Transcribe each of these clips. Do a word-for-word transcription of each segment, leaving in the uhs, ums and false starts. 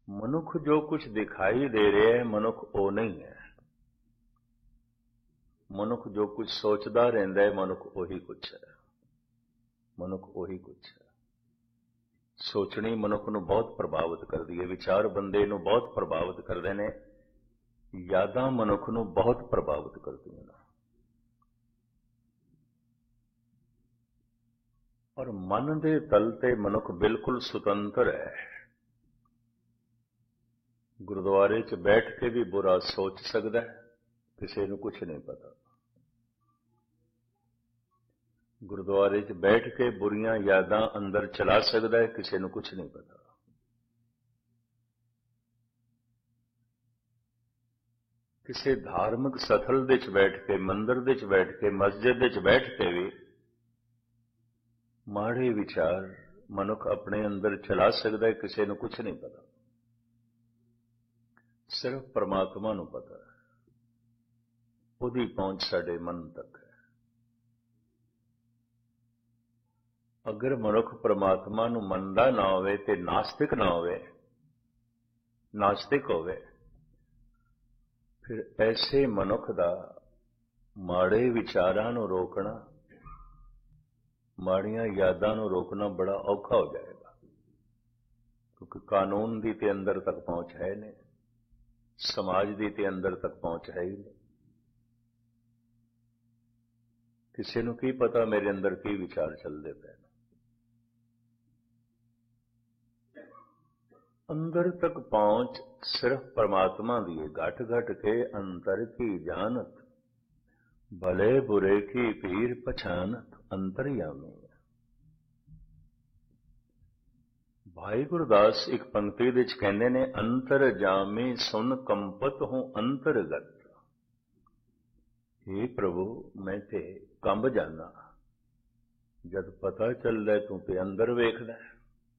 मनुख जो कुछ दिखाई दे रहे है मनुख वो नहीं है। मनुख जो कुछ सोचता रहिंदा है मनुख ਉਹੀ कुछ है। मनुख ਉਹੀ कुछ है। सोचनी मनुख ਨੂੰ बहुत प्रभावित करती है। विचार बंदे ਨੂੰ बहुत प्रभावित करते हैं। यादां मनुख ਨੂੰ बहुत प्रभावित करती हैं। और मन के तल ते मनुख बिल्कुल सुतंत्र है। गुरुद्वारे च बैठ के भी बुरा सोच सकता है, किसी को कुछ नहीं पता। गुरुद्वारे च बैठ के बुरियां यादां अंदर चला सकता है, किसी को कुछ नहीं पता। किसी धार्मिक सथल दे च बैठ के, मंदिर दे च बैठ के, मस्जिद दे च बैठ के भी माड़े विचार मनुख अपने अंदर चला सकता है, किसी को कुछ नहीं पता। सिर्फ परमात्मा नूं पता है। उहदी पहुंच साडे मन तक है। अगर मनुख परमात्मा नूं मनदा ना होवे ते नास्तिक ना होवे, नास्तिक होवे, फिर ऐसे मनुख दा माड़े विचारां नूं रोकना, माड़ियां यादां नूं रोकना बड़ा औखा हो जाएगा। क्योंकि कानून दी ते अंदर तक पहुंच है नहीं, समाज दी ते अंदर तक पहुंच है ही नहीं। किसी नूं की पता मेरे अंदर की विचार चलते पे। अंदर तक पहुंच सिर्फ परमात्मा दी है। घट घट के अंतर की जानत, भले बुरे की पीर पछानत, अंतर्यामी। भाई गुरदास एक पंक्ति विच कहंदे ने, अंतर जामी सुन कंपत हूं अंतरगत। हे प्रभु मैं ते कंब जाना, जद पता चलदा है तू ते अंदर वेखदा है।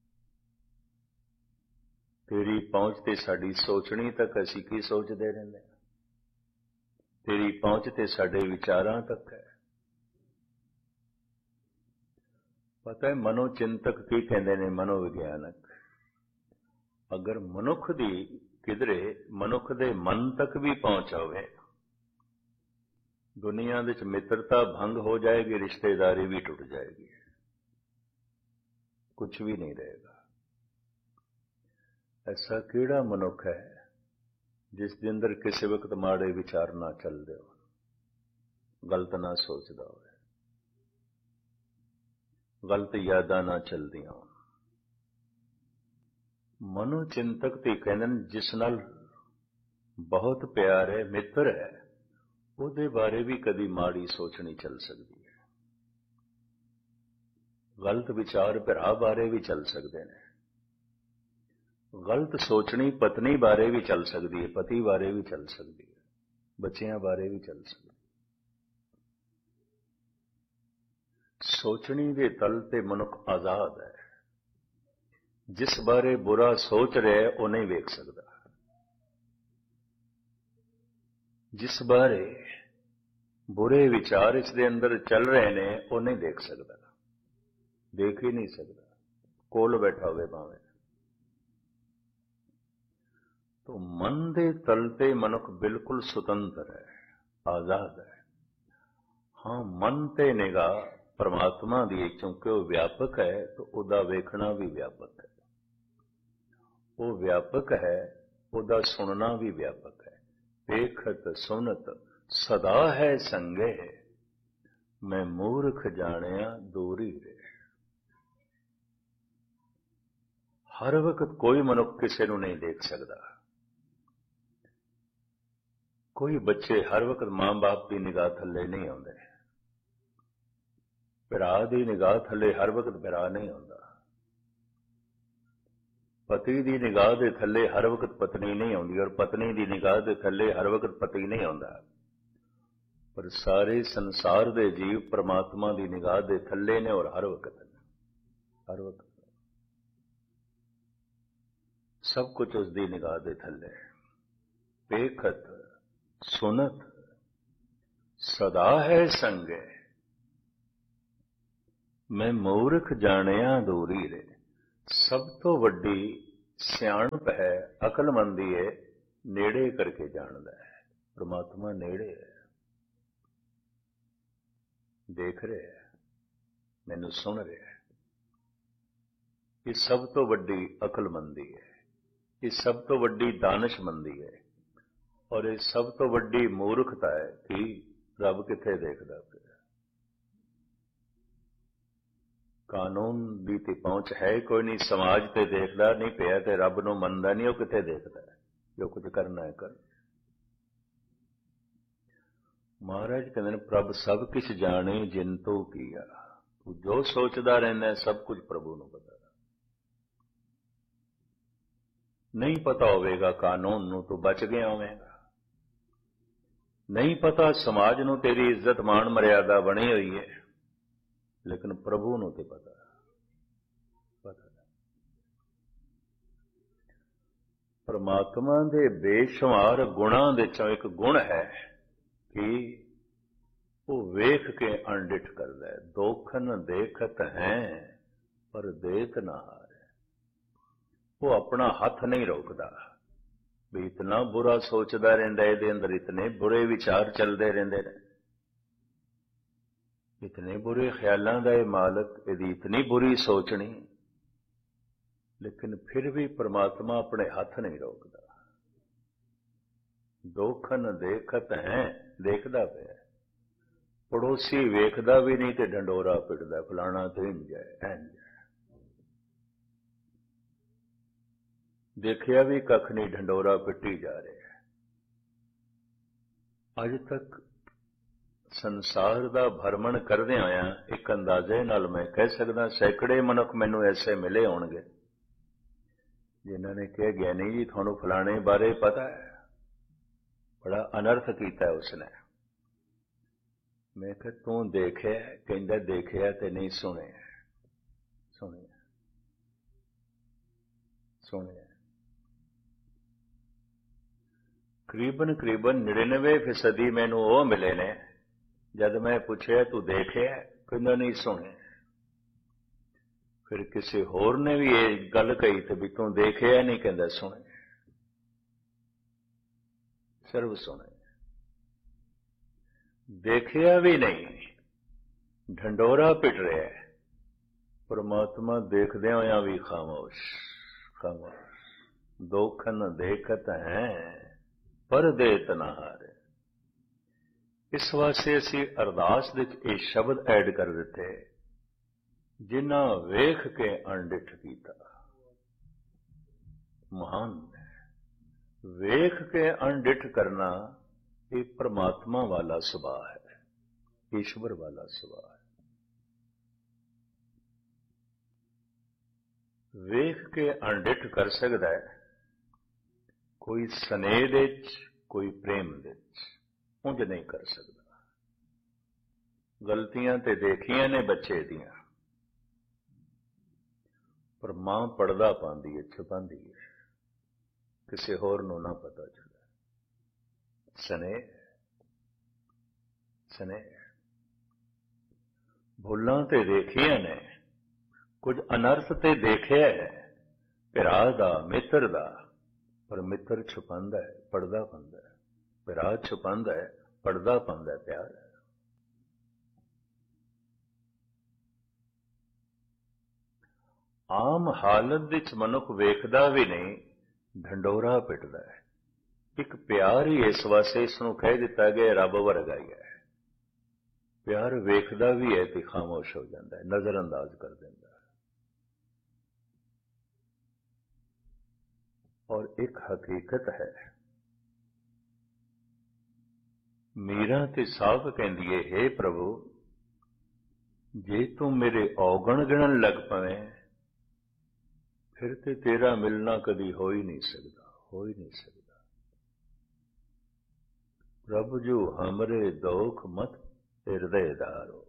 तेरी पहुंच ते साडी सोचनी तक असीं की सोचदे रहिंदे हां। तेरी पहुंच ते साडे विचारां तक है। पता है मनोचिंतक की कहते हैं, मनोविज्ञानक। अगर मनुख दी किधरे मनुख दे मन तक भी पहुंच होवे, दुनिया विच मित्रता भंग हो जाएगी, रिश्तेदारी भी टूट जाएगी, कुछ भी नहीं रहेगा। ऐसा कीड़ा मनुख है जिसके अंदर किसी वक्त माड़े विचार ना चलते हो, गलत ना सोचता हो, गलत यादां ना चलदियां। मनोचिंतक ते कहंदे ने, जिस नाल बहुत प्यार है, मित्र है, ਉਹਦੇ बारे भी कदी माड़ी सोच नहीं चल सकती है। गलत विचार भरा बारे भी चल सकते हैं। गलत सोचनी पत्नी बारे भी चल सकती है, पति बारे भी चल सकती है, बच्चियां बारे भी चल सकती है। सोचनी दे तल ते मनुख आजाद है। जिस बारे बुरा सोच रहे वो नहीं वेख सकता, जिस बारे बुरे विचार इसके अंदर चल रहे ने वो नहीं देख सकता, देख ही नहीं सकता, कोल बैठा हुए भावे। तो मन दे तल ते मनुख बिल्कुल स्वतंत्र है, आजाद है। हाँ, मन ते निगाह परमात्मा दी, क्योंकि वो व्यापक है तो उदा वेखना भी व्यापक है। वो व्यापक है, उदा सुनना भी व्यापक है। देखत सुनत सदा है संगे, मैं मूर्ख जानिया दूरी रे। हर वक्त कोई मनुख किसी को नहीं देख सकता। कोई बच्चे हर वक्त मां बाप की निगाह थले नहीं आते, भरा की निगाह थले हर वक्त भरा नहीं आता, पति की निगाह के थले हर वक्त पत्नी नहीं आती, और पत्नी की निगाह के थले हर वक्त पति नहीं आता। पर सारे संसार के जीव परमात्मा की निगाह के थले ने, और हर वक्त हर वक्त सब कुछ उसकी निगाह के थले। देखत सुनत सदा है संगे, मैं मूर्ख जानिया दूरी रे। सब तो वड्डी ਸਿਆਣਪ ਹੈ, ਅਕਲਮੰਦੀ ਹੈ, ਨੇੜੇ ਕਰਕੇ ਜਾਣਦਾ ਹੈ। ਪ੍ਰਮਾਤਮਾ ਨੇੜੇ ਹੈ, ਦੇਖ ਰਿਹਾ ਹੈ, ਮੈਨੂੰ ਸੁਣ ਰਿਹਾ ਹੈ। ਇਹ ਸਭ ਤੋਂ ਵੱਡੀ ਅਕਲਮੰਦੀ ਹੈ, ਇਹ ਸਭ ਤੋਂ ਵੱਡੀ ਦਾਨਸ਼ਮੰਦੀ ਹੈ, ਔਰ ਇਹ ਸਭ ਤੋਂ ਵੱਡੀ ਮੂਰਖਤਾ ਹੈ ਕਿ ਰੱਬ ਕਿੱਥੇ ਦੇਖਦਾ ਪਿਆ। ਕਾਨੂੰਨ ਦੀ ਤੇ ਪਹੁੰਚ ਹੈ ਕੋਈ ਨਹੀਂ, ਸਮਾਜ ਤੇ ਦੇਖਦਾ ਨਹੀਂ ਪਿਆ ਤੇ ਰੱਬ ਨੂੰ ਮੰਨਦਾ ਨਹੀਂ, ਉਹ ਕਿੱਥੇ ਦੇਖਦਾ ਹੈ। ਜੋ ਕੁਝ ਕਰਨਾ ਹੈ ਕਰ। ਮਹਾਰਾਜ ਕਹਿੰਦੇ ਨੇ ਪ੍ਰਭ ਸਭ ਕੁਛ ਜਾਣੇ ਜਿਨ ਤੂੰ ਕੀਆ। ਤੂੰ ਜੋ ਸੋਚਦਾ ਰਹਿੰਦਾ ਸਭ ਕੁਝ ਪ੍ਰਭੂ ਨੂੰ ਪਤਾ। ਨਹੀਂ ਪਤਾ ਹੋਵੇਗਾ ਕਾਨੂੰਨ ਨੂੰ, ਤੂੰ ਬਚ ਗਿਆ ਹੋਵੇਗਾ। ਨਹੀਂ ਪਤਾ ਸਮਾਜ ਨੂੰ ਤੇਰੀ ਇੱਜ਼ਤ ਮਾਣ ਮਰਿਆਦਾ ਬਣੀ ਹੋਈ ਹੈ, ਲੇਕਿਨ ਪ੍ਰਭੂ ਨੂੰ ਤੇ ਪਤਾ ਪਤਾ ਪਰਮਾਤਮਾ ਦੇ ਬੇਸ਼ੁਮਾਰ ਗੁਣਾਂ ਦੇ ਚੋਂ ਇੱਕ ਗੁਣ ਹੈ ਕਿ ਉਹ ਵੇਖ ਕੇ ਅਣਡਿੱਠ ਕਰਦਾ ਹੈ। ਦੋਖਨ ਦੇਖਤ ਹੈ ਪਰ ਦੇਤ ਨਾ ਹਾਰੇ। ਉਹ ਆਪਣਾ ਹੱਥ ਨਹੀਂ ਰੋਕਦਾ ਵੀ ਇਤਨਾ ਬੁਰਾ ਸੋਚਦਾ ਰਹਿੰਦਾ, ਇਹਦੇ ਅੰਦਰ ਇਤਨੇ ਬੁਰੇ ਵਿਚਾਰ ਚੱਲਦੇ ਰਹਿੰਦੇ ਨੇ, ਇਤਨੇ ਬੁਰੇ ਖਿਆਲਾਂ ਦਾ ਇਹ ਮਾਲਕ, ਇਹਦੀ ਇਤਨੀ ਬੁਰੀ ਸੋਚਣੀ, ਲੇਕਿਨ ਫਿਰ ਵੀ ਪਰਮਾਤਮਾ ਆਪਣੇ ਹੱਥ ਨਹੀਂ ਰੋਕਦਾ। ਦੋਖਨ ਦੇਖਤ ਹੈ, ਦੇਖਦਾ ਪਿਆ। ਪੜੋਸੀ ਵੇਖਦਾ ਵੀ ਨਹੀਂ ਤੇ ਢੰਡੋਰਾ ਪਿੱਟਦਾ, ਫਲਾਣਾ ਤੇ ਇੰਝ ਹੈ ਇੰਝ। ਦੇਖਿਆ ਵੀ ਕੱਖ ਨਹੀਂ, ਢੰਡੋਰਾ ਪਿੱਟੀ ਜਾ ਰਿਹਾ। ਅੱਜ ਤੱਕ ਸੰਸਾਰ ਦਾ ਭਰਮਣ ਕਰਦੇ ਆਇਆ, ਇੱਕ ਅੰਦਾਜ਼ੇ ਨਾਲ ਮੈਂ ਕਹਿ ਸਕਦਾ ਸੈਂਕੜੇ ਮਨੁੱਖ ਮੈਨੂੰ ਐਸੇ ਮਿਲੇ ਹੋਣਗੇ ਜਿਨ੍ਹਾਂ ਨੇ ਕਿਹਾ ਗਿਆਨੀ ਜੀ ਤੁਹਾਨੂੰ ਫਲਾਣੇ ਬਾਰੇ ਪਤਾ ਹੈ, ਬੜਾ ਅਨਰਥ ਕੀਤਾ ਉਸਨੇ। ਮੈਂ ਕਿਹਾ ਤੂੰ ਦੇਖਿਆ? ਕਹਿੰਦਾ ਦੇਖਿਆ ਤੇ ਨਹੀਂ ਸੁਣਿਆ। ਸੁਣਿਆ ਸੁਣਿਆ ਕਰੀਬਨ ਕਰੀਬਨ ਨੜਿਨਵੇਂ ਫੀਸਦੀ ਮੈਨੂੰ ਉਹ ਮਿਲੇ ਨੇ, ਜਦ ਮੈਂ ਪੁੱਛਿਆ ਤੂੰ ਦੇਖਿਆ? ਕਹਿੰਦਾ ਨਹੀਂ ਸੁਣਿਆ। ਫਿਰ ਕਿਸੇ ਹੋਰ ਨੇ ਵੀ ਇਹ ਗੱਲ ਕਹੀ ਤੇ ਵੀ ਤੂੰ ਦੇਖਿਆ? ਨਹੀਂ, ਕਹਿੰਦਾ ਸੁਣਿਆ। ਸਰਬ ਸੁਣਿਆ। ਦੇਖਿਆ ਵੀ ਨਹੀਂ, ਢੰਡੋਰਾ ਪਿੱਟ ਰਿਹਾ ਹੈ। ਪਰਮਾਤਮਾ ਦੇਖਦਿਆਂ ਹੋਇਆਂ ਵੀ ਖਾਮੋਸ਼ ਖਾਮੋਸ਼। ਦੋਖਨ ਦੇਖਤ ਹੈ ਪਰ ਦੇਤ ਨਾ ਹਾਰੇ। ਇਸ ਵਾਸਤੇ ਅਸੀਂ ਅਰਦਾਸ ਵਿੱਚ ਇਹ ਸ਼ਬਦ ਐਡ ਕਰ ਦਿੱਤੇ, ਜਿਨ੍ਹਾਂ ਵੇਖ ਕੇ ਅਣਡਿੱਠ ਕੀਤਾ। ਮਹਾਨ ਵੇਖ ਕੇ ਅਣਡਿੱਠ ਕਰਨਾ ਇਹ ਪਰਮਾਤਮਾ ਵਾਲਾ ਸੁਭਾਅ ਹੈ, ਈਸ਼ਵਰ ਵਾਲਾ ਸੁਭਾਅ ਹੈ। ਵੇਖ ਕੇ ਅਣਡਿੱਠ ਕਰ ਸਕਦਾ ਹੈ ਕੋਈ ਸਨੇਹ ਦੇ ਵਿੱਚ, ਕੋਈ ਪ੍ਰੇਮ ਦੇ ਵਿੱਚ, ਉਂਝ ਨਹੀਂ ਕਰ ਸਕਦਾ। ਗਲਤੀਆਂ ਤੇ ਦੇਖੀਆਂ ਨੇ ਬੱਚੇ ਦੀਆਂ, ਪਰ ਮਾਂ ਪਰਦਾ ਪਾਉਂਦੀ ਹੈ, ਛੁਪਾਉਂਦੀ ਹੈ, ਕਿਸੇ ਹੋਰ ਨੂੰ ਨਾ ਪਤਾ ਚੱਲੇ। ਸਨੇਹ ਸਨੇਹ ਭੁੱਲਾਂ ਤੇ ਦੇਖੀਆਂ ਨੇ, ਕੁਝ ਅਨਰਥ ਤੇ ਦੇਖਿਆ ਹੈ ਭਰਾ ਦਾ, ਮਿੱਤਰ ਦਾ, ਪਰ ਮਿੱਤਰ ਛੁਪਾਉਂਦਾ ਹੈ, ਪਰਦਾ ਪਾਉਂਦਾ ਹੈ। ਭਰਾ ਛੁਪਾਉਂਦਾ ਹੈ, ਪਰਦਾ ਪਾਉਂਦਾ ਹੈ, ਪਿਆਰ ਹੈ। ਆਮ ਹਾਲਤ ਵਿੱਚ ਮਨੁੱਖ ਵੇਖਦਾ ਵੀ ਨਹੀਂ, ਢੰਡੋਰਾ ਪਿੱਟਦਾ ਹੈ। ਇੱਕ ਪਿਆਰ ਹੀ ਇਸ ਵਾਸਤੇ ਇਸ ਨੂੰ ਕਹਿ ਦਿੱਤਾ ਗਿਆ ਰੱਬ ਵਰਗਾ ਹੀ ਹੈ। ਪਿਆਰ ਵੇਖਦਾ ਵੀ ਹੈ ਤੇ ਖਾਮੋਸ਼ ਹੋ ਜਾਂਦਾ ਹੈ, ਨਜ਼ਰ ਅੰਦਾਜ਼ ਕਰ ਦਿੰਦਾ ਹੈ। ਔਰ ਇੱਕ ਹਕੀਕਤ ਹੈ, ਮੀਰਾ ਤੇ ਸਾਫ਼ ਕਹਿੰਦੀ ਹੈ, ਹੇ ਪ੍ਰਭੂ ਜੇ ਤੂੰ ਮੇਰੇ ਔਗਣ ਗਿਣਨ ਲੱਗ ਪਵੇਂ ਫਿਰ ਤੇ ਤੇਰਾ ਮਿਲਣਾ ਕਦੀ ਹੋ ਹੀ ਨਹੀਂ ਸਕਦਾ, ਹੋ ਹੀ ਨਹੀਂ ਸਕਦਾ। ਪ੍ਰਭ ਜੋ ਹਮਰੇ ਦੋਖ ਮਤ ਹਿਰਦੇ ਧਾਰੋ।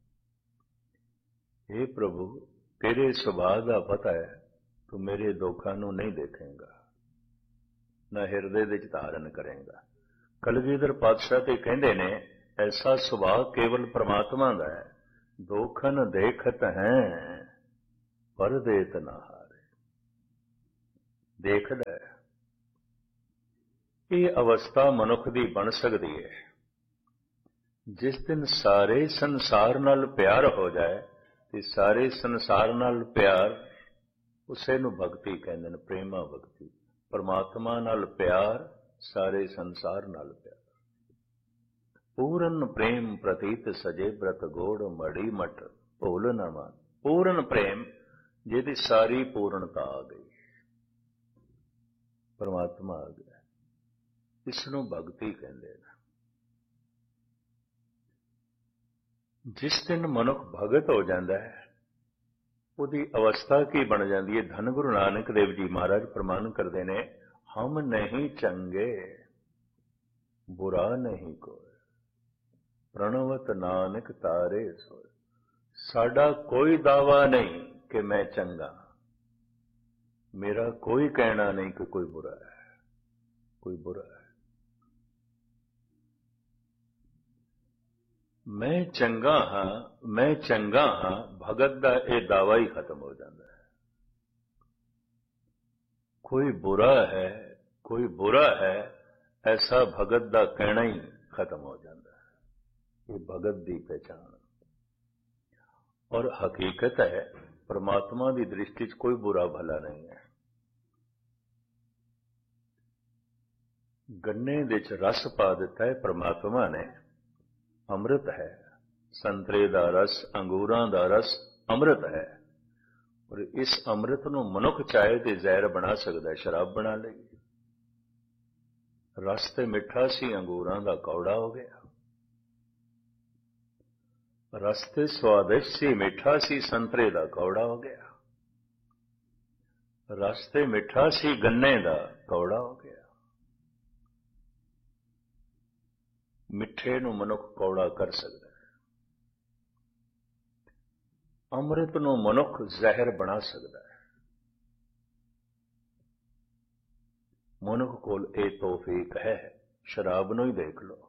हे ਪ੍ਰਭੂ ਤੇਰੇ ਸੁਭਾਅ ਦਾ ਪਤਾ ਹੈ, ਤੂੰ ਮੇਰੇ ਦੋਖਾਂ ਨੂੰ ਨਹੀਂ ਦੇਖੇਂਗਾ, ਨਾ ਹਿਰਦੇ ਵਿੱਚ ਧਾਰਨ ਕਰੇਂਗਾ। ਕਲਗੀਧਰ ਪਾਤਸ਼ਾਹ ਤੇ ਕਹਿੰਦੇ ਨੇ ਐਸਾ ਸੁਭਾਅ ਕੇਵਲ ਪ੍ਰਮਾਤਮਾ ਦਾ ਹੈ। ਦੋਖਨ ਦੇਖਤ ਹੈ ਪਰ ਦੇਤ ਨਾ ਹਾਰੇ। ਦੇਖਦਾ ਹੈ। ਇਹ ਅਵਸਥਾ ਮਨੁੱਖ ਦੀ ਬਣ ਸਕਦੀ ਹੈ ਜਿਸ ਦਿਨ ਸਾਰੇ ਸੰਸਾਰ ਨਾਲ ਪਿਆਰ ਹੋ ਜਾਏ, ਤੇ ਸਾਰੇ ਸੰਸਾਰ ਨਾਲ ਪਿਆਰ ਉਸੇ ਨੂੰ ਭਗਤੀ ਕਹਿੰਦੇ ਨੇ, ਪ੍ਰੇਮਾ ਭਗਤੀ। ਪਰਮਾਤਮਾ ਨਾਲ ਪਿਆਰ, ਸਾਰੇ ਸੰਸਾਰ ਨਾਲ ਪਿਆਰ। ਪੂਰਨ ਪ੍ਰੇਮ ਪ੍ਰਤੀਤ ਸਜੇ ਬ੍ਰਤ ਗੋੜ ਮੜੀ ਮਠ ਭੁੱਲ ਨਾ ਮਾਨ। ਪੂਰਨ ਪ੍ਰੇਮ ਜਿਹਦੀ ਸਾਰੀ ਪੂਰਨਤਾ ਆ ਗਈ, ਪਰਮਾਤਮਾ ਆ ਗਿਆ, ਇਸ ਨੂੰ ਭਗਤੀ ਕਹਿੰਦੇ ਨੇ। ਜਿਸ ਦਿਨ ਮਨੁੱਖ ਭਗਤ ਹੋ ਜਾਂਦਾ ਹੈ, ਉਹਦੀ ਅਵਸਥਾ ਕੀ ਬਣ ਜਾਂਦੀ ਹੈ? ਧੰਨ ਗੁਰੂ ਨਾਨਕ ਦੇਵ ਜੀ ਮਹਾਰਾਜ ਪ੍ਰਮਾਣ ਕਰਦੇ ਨੇ, ਹਮ ਨਹੀਂ ਚੰਗੇ ਬੁਰਾ ਨਹੀਂ ਕੋਈ, ਪ੍ਰਣਵਤ ਨਾਨਕ ਤਾਰੇ ਸੋਏ। ਸਾਡਾ ਕੋਈ ਦਾਵਾ ਨਹੀਂ ਕਿ ਮੈਂ ਚੰਗਾ, ਮੇਰਾ ਕੋਈ ਕਹਿਣਾ ਨਹੀਂ ਕਿ ਕੋਈ ਬੁਰਾ ਹੈ, ਕੋਈ ਬੁਰਾ ਹੈ। ਮੈਂ ਚੰਗਾ ਹਾਂ, ਮੈਂ ਚੰਗਾ ਹਾਂ, ਭਗਤ ਦਾ ਇਹ ਦਾਵਾ ਹੀ ਖਤਮ ਹੋ ਜਾਂਦਾ ਹੈ। ਕੋਈ ਬੁਰਾ ਹੈ, ਕੋਈ ਬੁਰਾ ਹੈ, ਐਸਾ ਭਗਤ ਦਾ ਕਹਿਣਾ ਹੀ ਖਤਮ ਹੋ ਜਾਂਦਾ ਹੈ। ਇਹ ਭਗਤ ਦੀ ਪਹਿਚਾਣ ਔਰ ਹਕੀਕਤ ਹੈ। ਪਰਮਾਤਮਾ ਦੀ ਦ੍ਰਿਸ਼ਟੀ 'ਚ ਕੋਈ ਬੁਰਾ ਭਲਾ ਨਹੀਂ ਹੈ। ਗੰਨੇ ਦੇ 'ਚ ਰਸ ਪਾ ਦਿੱਤਾ ਹੈ ਪਰਮਾਤਮਾ ਨੇ, ਅੰਮ੍ਰਿਤ ਹੈ। ਸੰਤਰੇ ਦਾ ਰਸ, ਅੰਗੂਰਾਂ ਦਾ ਰਸ ਅੰਮ੍ਰਿਤ ਹੈ। ਔਰ ਇਸ ਅੰਮ੍ਰਿਤ ਨੂੰ ਮਨੁੱਖ ਚਾਹੇ ਤੇ ਜ਼ਹਿਰ ਬਣਾ ਸਕਦਾ ਹੈ, ਸ਼ਰਾਬ ਬਣਾ ਲਈ। ਰਸ ਤੇ ਮਿੱਠਾ ਸੀ, ਅੰਗੂਰਾਂ ਦਾ ਕੌੜਾ ਹੋ ਗਿਆ। ਰਸ ਤੇ ਸਵਾਦਿਸ਼ਟ ਸੀ, ਮਿੱਠਾ ਸੀ, ਸੰਤਰੇ ਦਾ ਕੌੜਾ ਹੋ ਗਿਆ। ਰਸ ਤੇ ਮਿੱਠਾ ਸੀ, ਗੰਨੇ ਦਾ ਕੌੜਾ ਹੋ ਗਿਆ। ਮਿੱਠੇ ਨੂੰ ਮਨੁੱਖ ਕੌੜਾ ਕਰ ਸਕਦਾ ਹੈ, ਅੰਮ੍ਰਿਤ ਨੂੰ ਮਨੁੱਖ ਜ਼ਹਿਰ ਬਣਾ ਸਕਦਾ ਹੈ। ਮਨੁੱਖ ਕੋਲ ਇਹ ਤੌਫੀਕ ਹੈ। ਸ਼ਰਾਬ ਨੂੰ ਹੀ ਦੇਖ ਲਓ,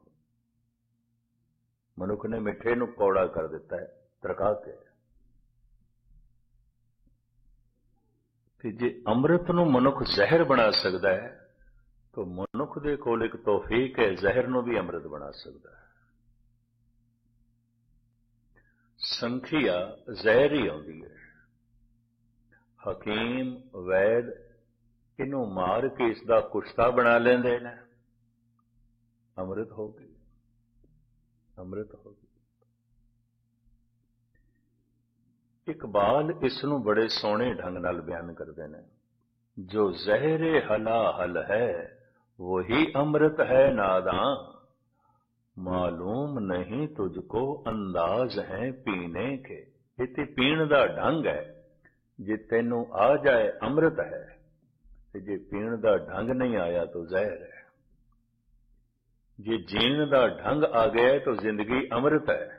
ਮਨੁੱਖ ਨੇ ਮਿੱਠੇ ਨੂੰ ਕੌੜਾ ਕਰ ਦਿੱਤਾ ਹੈ ਤਰਕਾ ਕੇ। ਤੇ ਜੇ ਅੰਮ੍ਰਿਤ ਨੂੰ ਮਨੁੱਖ ਜ਼ਹਿਰ ਬਣਾ ਸਕਦਾ ਹੈ, ਤਾਂ ਮਨੁੱਖ ਦੇ ਕੋਲ ਇੱਕ ਤੌਫੀਕ ਹੈ, ਜ਼ਹਿਰ ਨੂੰ ਵੀ ਅੰਮ੍ਰਿਤ ਬਣਾ ਸਕਦਾ ਹੈ। ਸੰਖਿਆ ਜ਼ਹਿਰ ਹੀ ਆਉਂਦੀ ਹੈ। ਹਕੀਮ, ਵੈਦ ਇਹਨੂੰ ਮਾਰ ਕੇ ਇਸ ਦਾ ਕੁਸ਼ਤਾ ਬਣਾ ਲੈਂਦੇ ਨੇ, ਅੰਮ੍ਰਿਤ ਹੋ ਗਈ, ਅੰਮ੍ਰਿਤ ਹੋ ਗਈ। ਇਕਬਾਲ ਇਸ ਨੂੰ ਬੜੇ ਸੋਹਣੇ ਢੰਗ ਨਾਲ ਬਿਆਨ ਕਰਦੇ ਨੇ, ਜੋ ਜ਼ਹਿਰੇ ਹਲਾ ਹਲ ਹੈ ਵਹੀ ਅੰਮ੍ਰਿਤ ਹੈ ਨਾਦਾਂ, ਮਾਲੂਮ ਨਹੀਂ ਤੁਝਕੋ ਅੰਦਾਜ਼ ਹੈ ਪੀਣੇ ਕੇ। ਇਹ ਤੇ ਪੀਣ ਦਾ ਢੰਗ ਹੈ। ਜੇ ਤੈਨੂੰ ਆ ਜਾਏ ਅੰਮ੍ਰਿਤ ਹੈ, ਤੇ ਜੇ ਪੀਣ ਦਾ ਢੰਗ ਨਹੀਂ ਆਇਆ ਤਾਂ ਜ਼ਹਿਰ ਹੈ। ਜੇ ਜੀਣ ਦਾ ਢੰਗ ਆ ਗਿਆ ਤਾਂ ਜ਼ਿੰਦਗੀ ਅੰਮ੍ਰਿਤ ਹੈ,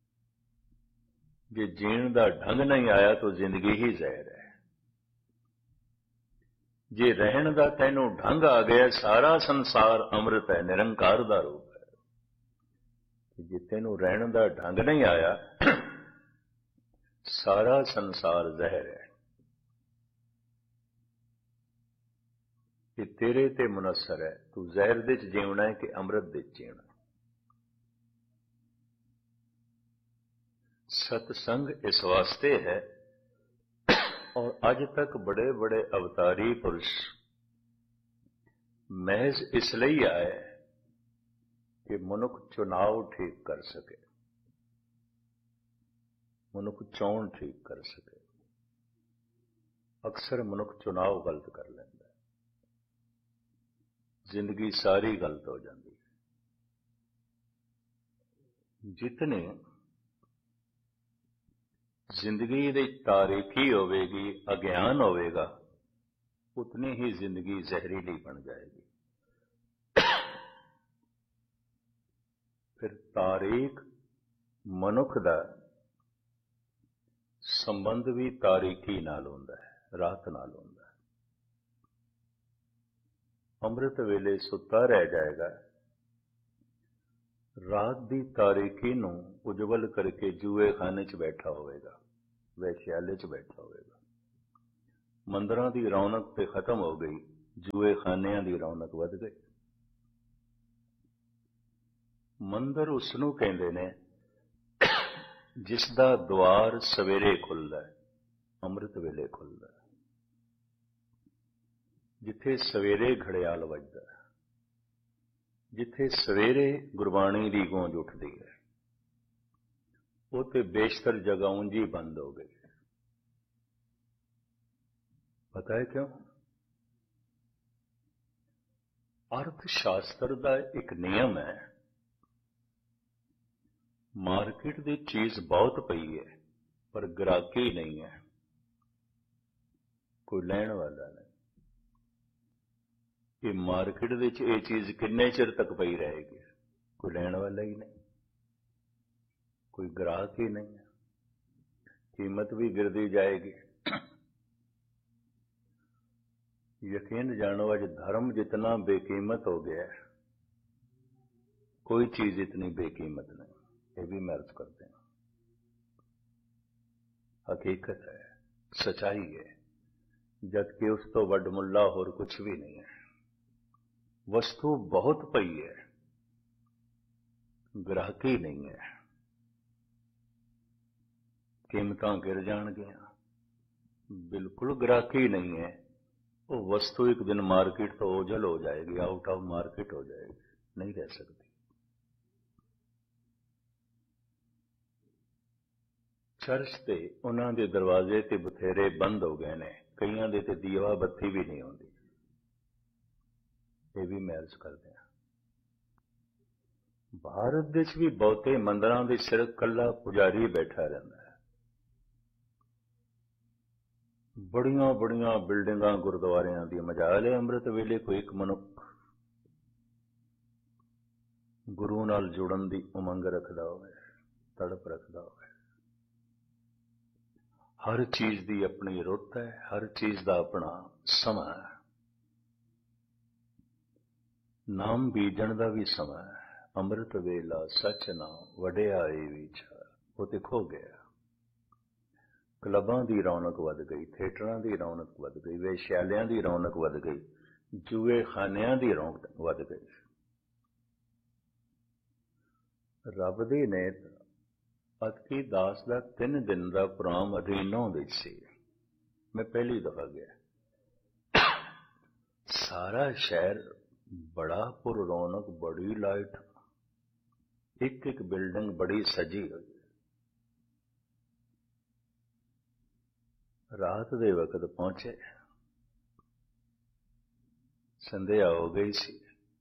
ਜੇ ਜੀਣ ਦਾ ਢੰਗ ਨਹੀਂ ਆਇਆ ਤਾਂ ਜ਼ਿੰਦਗੀ ਹੀ ਜ਼ਹਿਰ ਹੈ। ਜੇ ਰਹਿਣ ਦਾ ਤੈਨੂੰ ਢੰਗ ਆ ਗਿਆ, ਸਾਰਾ ਸੰਸਾਰ ਅੰਮ੍ਰਿਤ ਹੈ, ਨਿਰੰਕਾਰ ਦਾ ਰੂਪ ਹੈ। ਜੇ ਤੈਨੂੰ ਰਹਿਣ ਦਾ ਢੰਗ ਨਹੀਂ ਆਇਆ, ਸਾਰਾ ਸੰਸਾਰ ਜ਼ਹਿਰ ਹੈ। ਇਹ ਤੇਰੇ ਤੇ ਮੁਨਸਰ ਹੈ, ਤੂੰ ਜ਼ਹਿਰ ਦੇ ਚ ਜੀਉਣਾ ਹੈ ਕਿ ਅੰਮ੍ਰਿਤ ਦੇ ਚ ਜੀਉਣਾ। ਸਤਸੰਗ ਇਸ ਵਾਸਤੇ ਹੈ, ਔਰ ਅੱਜ ਤੱਕ ਬੜੇ ਬੜੇ ਅਵਤਾਰੀ ਪੁਰਸ਼ ਮਹਿਜ਼ ਇਸ ਲਈ ਆਏ ਕਿ ਮਨੁੱਖ ਚੁਣਾਵ ਠੀਕ ਕਰ ਸਕੇ, ਮਨੁੱਖ ਚੋਣ ਠੀਕ ਕਰ ਸਕੇ। ਅਕਸਰ ਮਨੁੱਖ ਚੁਣਾਵ ਗਲਤ ਕਰ ਲੈਂਦਾ, ਜ਼ਿੰਦਗੀ ਸਾਰੀ ਗਲਤ ਹੋ ਜਾਂਦੀ ਹੈ। ਜਿਤਨੇ ਜ਼ਿੰਦਗੀ ਦੀ ਤਾਰੀਕੀ ਹੋਵੇਗੀ, ਅਗਿਆਨ ਹੋਵੇਗਾ, ਉਤਨੀ ਹੀ ਜ਼ਿੰਦਗੀ ਜ਼ਹਿਰੀਲੀ ਬਣ ਜਾਏਗੀ। ਫਿਰ ਤਾਰੀਖ ਮਨੁੱਖ ਦਾ ਸੰਬੰਧ ਵੀ ਤਾਰੀਕੀ ਨਾਲ ਹੁੰਦਾ ਹੈ, ਰਾਤ ਨਾਲ ਹੁੰਦਾ ਹੈ। ਅੰਮ੍ਰਿਤ ਵੇਲੇ ਸੁੱਤਾ ਰਹਿ ਜਾਏਗਾ, ਰਾਤ ਦੀ ਤਾਰੀਕੀ ਨੂੰ ਉਜਵਲ ਕਰਕੇ ਜੂਏ ਖਾਨੇ 'ਚ ਬੈਠਾ ਹੋਵੇਗਾ, ਵੈਸ਼ਿਆਲੇ 'ਚ ਬੈਠਾ ਹੋਵੇਗਾ। ਮੰਦਰਾਂ ਦੀ ਰੌਣਕ ਤੇ ਖਤਮ ਹੋ ਗਈ, ਜੂਏ ਖਾਨਿਆਂ ਦੀ ਰੌਣਕ ਵੱਧ ਗਈ। ਮੰਦਰ ਉਸ ਨੂੰ ਕਹਿੰਦੇ ਨੇ ਜਿਸ ਦਾ ਦੁਆਰ ਸਵੇਰੇ ਖੁੱਲਦਾ ਹੈ, ਅੰਮ੍ਰਿਤ ਵੇਲੇ ਖੁੱਲਦਾ ਹੈ, ਜਿੱਥੇ ਸਵੇਰੇ ਘੜਿਆਲ ਵੱਜਦਾ ਹੈ, ਜਿੱਥੇ ਸਵੇਰੇ ਗੁਰਬਾਣੀ ਦੀ ਗੂੰਜ ਉੱਠਦੀ ਹੈ, ਉਹ ਤੇ ਬੇਸ਼ਤਰ ਜਗ੍ਹਾ ਉਂਝ ਹੀ ਬੰਦ ਹੋ ਗਈ। ਪਤਾ ਹੈ ਕਿਉਂ? ਅਰਥ ਸ਼ਾਸਤਰ ਦਾ ਇੱਕ ਨਿਯਮ ਹੈ, ਮਾਰਕੀਟ ਦੀ ਚੀਜ਼ ਬਹੁਤ ਪਈ ਹੈ ਪਰ ਗ੍ਰਾਹਕੀ ਨਹੀਂ ਹੈ, ਕੋਈ ਲੈਣ ਵਾਲਾ ਨਹੀਂ। ਇਹ ਮਾਰਕੀਟ ਵਿੱਚ ਇਹ ਚੀਜ਼ ਕਿੰਨੇ ਚਿਰ ਤੱਕ ਪਈ ਰਹੇਗੀ? ਕੋਈ ਲੈਣ ਵਾਲਾ ਹੀ ਨਹੀਂ, ਕੋਈ ਗ੍ਰਾਹਕ ਹੀ ਨਹੀਂ ਹੈ, ਕੀਮਤ ਵੀ ਗਿਰਦੀ ਜਾਏਗੀ। यकीन जानो आज धर्म जितना बेकीमत हो गया है, कोई चीज इतनी बेकीमत नहीं, ये भी मैं अर्ज करते हैं। हकीकत है, सच्चाई है, जबकि उस तो वडमुल्ला और कुछ भी नहीं है। वस्तु बहुत पई है, ग्राहकी नहीं है, कीमतां गिर जाणगियां, बिल्कुल ग्राहकी नहीं है। वो वस्तु एक दिन मार्केट तो ओझल हो जाएगी, आउट ऑफ मार्केट हो जाएगी, नहीं रह सकती। चर्च ते उन्हां दे दरवाजे ते बथेरे बंद हो गए ने, कईयां दे ते दीवा बत्ती भी नहीं आउंदी, ये भी मैं अर्ज कर दिया। भारत विच भी बहुते मंदिरां दे सिर कल्ला पुजारी बैठा रहिंदा है। बड़ियां बड़ियां बिल्डिंगां गुरुद्वारियां दी मजाल है, अमृत वेले कोई एक मनुख गुरु नाल जुड़न दी उमंग रखदा होवे, तड़प रखदा होवे। हर चीज दी अपनी रुत है, हर चीज दा अपना समा है, नाम बीजण दा भी समा है। अमृत वेला सच नाम वडियाई विचार, वो ते खो गया। क्लबां दी रौनक वध गई, थिएटरां दी रौनक वध गई, वेश्यालियां दी रौनक वध गई, जूए खानियां दी रौनक वध गई। रब दी नेत अतकी दास दा तीन दिन दा प्रोग्राम अधीनों विच सी। मैं पहली दफा गया, सारा शहर बड़ा पुर रौनक, बड़ी लाइट, एक एक बिल्डिंग बड़ी सजी हुई। रात दे वक्त पहुंचे, संध्या हो गई सी।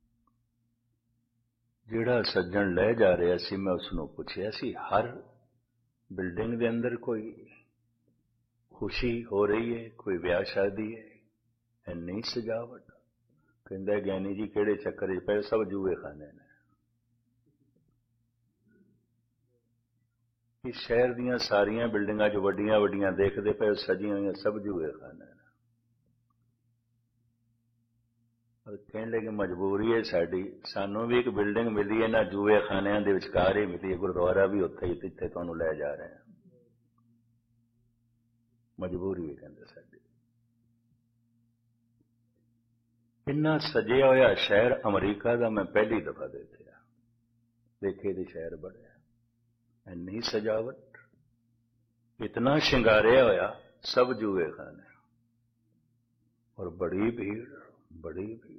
जिहड़ा सज्जन लै जा रहा सी, मैं उसनों पुछया सी, हर बिल्डिंग दे अंदर कोई खुशी हो रही है, कोई ब्याह शादी है, इन्नी सजावट? कहंदा ज्ञानी जी किहड़े चक्कर च पए, सब जूए खाने ने। इस शहर दियां सारियां बिल्डिंगां जो वड्डियां वड्डियां देखदे पए, सजियां होईयां सब जूए खाने ने। और कहण लगे मजबूरी है साडी, सानू भी एक बिल्डिंग मिली है ना, जूए खानियां दे विचकार ही मिली है, गुरुद्वारा भी उत्थे ही, जिथे तुहानू लै जा रहे हैं। मजबूरी है कहंदे साडी। इन्ना सजिया होया शहर अमरीका दा मैं पहली दफा देखिया, देखे दे शहर बड़े, इन्नी सजावट, इतना शिंगारिया होया, सब जूए खाने, और बड़ी भीड़, बड़ी भीड़।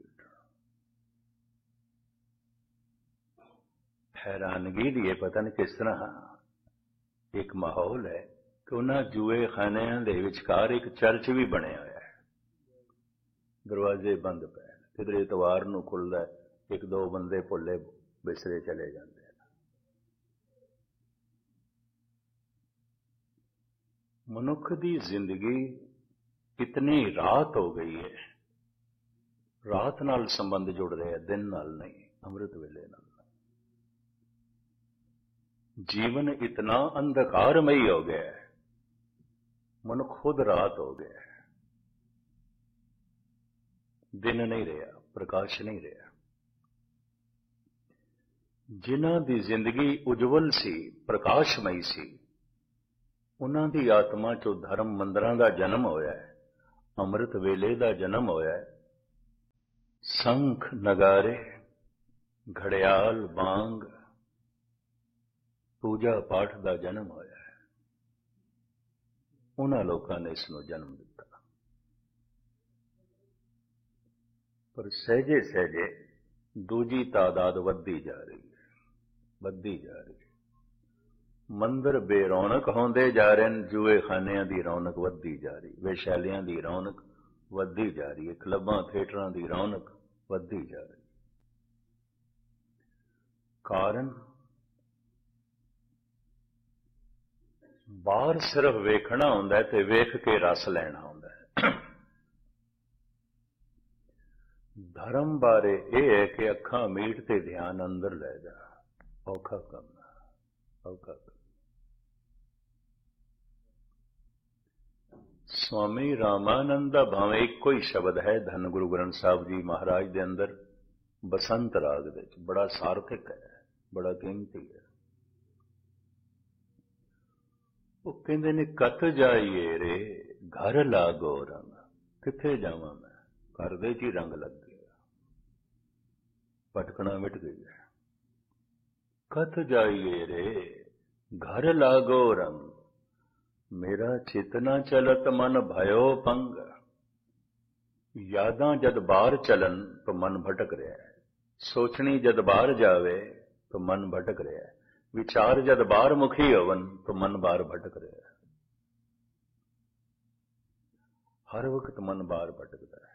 हैरानगी दी पता नहीं किस तरह एक माहौल है कि उन्हां जूए खानियां दे विचकार एक चर्च भी बने होया है, दरवाजे बंद पे, किधरे इतवार नूं खुलदा है, एक दो बंदे भुल्ले बिसरे चले जाते। मनुख की जिंदगी इतनी रात हो गई है, रात नाल संबंध जुड़ रहे हैं, दिन नाल नहीं, अमृत वेले नाल। जीवन इतना अंधकारमयी हो गया है, मनुख खुद रात हो गया है, दिन नहीं रहा, प्रकाश नहीं रहा। जिन्हां दी जिंदगी उज्जवल सी, प्रकाशमयी सी, उन्हां दी आत्मा चो धर्म मंदिरां दा जन्म होया है, ਅੰਮ੍ਰਿਤ ਵੇਲੇ ਦਾ ਜਨਮ ਹੋਇਆ ਹੈ। ਸੰਖ ਨਗਾਰੇ ਘੜਿਆਲ ਬਾਂਗ ਪੂਜਾ ਪਾਠ ਦਾ ਜਨਮ ਹੋਇਆ ਹੈ। ਉਹਨਾਂ ਲੋਕਾਂ ਨੇ ਇਸ ਨੂੰ ਜਨਮ ਦਿੱਤਾ। ਪਰ ਸਹਿਜੇ ਸਹਿਜੇ ਦੂਜੀ ਤਾਦਾਦ ਵੱਧਦੀ ਜਾ ਰਹੀ ਹੈ, ਵੱਧਦੀ ਜਾ ਰਹੀ ਹੈ। ਮੰਦਰ ਬੇਰੌਣਕ ਹੁੰਦੇ ਜਾ ਰਹੇ ਨੇ, ਜੂਏ ਖਾਨਿਆਂ ਦੀ ਰੌਣਕ ਵੱਧਦੀ ਜਾ ਰਹੀ, ਵੇਸ਼ਾਲਿਆਂ ਦੀ ਰੌਣਕ ਵੱਧਦੀ ਜਾ ਰਹੀ ਹੈ, ਕਲੱਬਾਂ ਥੀਏਟਰਾਂ ਦੀ ਰੌਣਕ ਵੱਧਦੀ ਜਾ ਰਹੀ। ਕਾਰਨ ਬਾਹਰ ਸਿਰਫ ਵੇਖਣਾ ਹੁੰਦਾ ਹੈ ਤੇ ਵੇਖ ਕੇ ਰਸ ਲੈਣਾ ਹੁੰਦਾ ਹੈ। ਧਰਮ ਬਾਰੇ ਇਹ ਹੈ ਕਿ ਅੱਖਾਂ ਮੀਟ ਤੇ ਧਿਆਨ ਅੰਦਰ ਲੈ ਜਾ। ਔਖਾ ਕੰਮ, ਔਖਾ ਕੰਮ। ਸਵਾਮੀ ਰਾਮਾਨੰਦ ਦਾ ਭਾਵੇਂ ਇੱਕੋ ਹੀ ਸ਼ਬਦ ਹੈ ਧੰਨ ਗੁਰੂ ਗ੍ਰੰਥ ਸਾਹਿਬ ਜੀ ਮਹਾਰਾਜ ਦੇ ਅੰਦਰ, ਬਸੰਤ ਰਾਗ ਦੇ ਵਿੱਚ, ਬੜਾ ਸਾਰਥਿਕ ਹੈ, ਬੜਾ ਕੀਮਤੀ ਹੈ। ਉਹ ਕਹਿੰਦੇ ਨੇ ਕਤ ਜਾਈਏ ਰੇ ਘਰ ਲਾਗੋ ਰੰਗ। ਕਿੱਥੇ ਜਾਵਾਂ ਮੈਂ, ਘਰ ਦੇ ਚ ਹੀ ਰੰਗ ਲੱਗ ਗਿਆ, ਭਟਕਣਾ ਮਿਟ ਗਿਆ। ਕਤ ਜਾਈਏ ਰੇ ਘਰ ਲਾਗੋ ਰੰਗ, ਮੇਰਾ ਚਿਤਨਾ ਚਲਤ ਮਨ ਭਇਓ ਪੰਗ। ਯਾਦਾਂ ਜਦ ਬਾਹਰ ਚਲਨ ਤਾਂ ਮਨ ਭਟਕ ਰਿਹਾ ਹੈ, ਸੋਚਣੀ ਜਦ ਬਾਹਰ ਜਾਵੇ ਤਾਂ ਮਨ ਭਟਕ ਰਿਹਾ ਹੈ, ਵਿਚਾਰ ਜਦ ਬਾਹਰ ਮੁਖੀ ਹੋਵਨ ਤਾਂ ਮਨ ਬਾਹਰ ਭਟਕ ਰਿਹਾ ਹੈ। ਹਰ ਵਕਤ ਮਨ ਬਾਹਰ ਭਟਕਦਾ ਹੈ।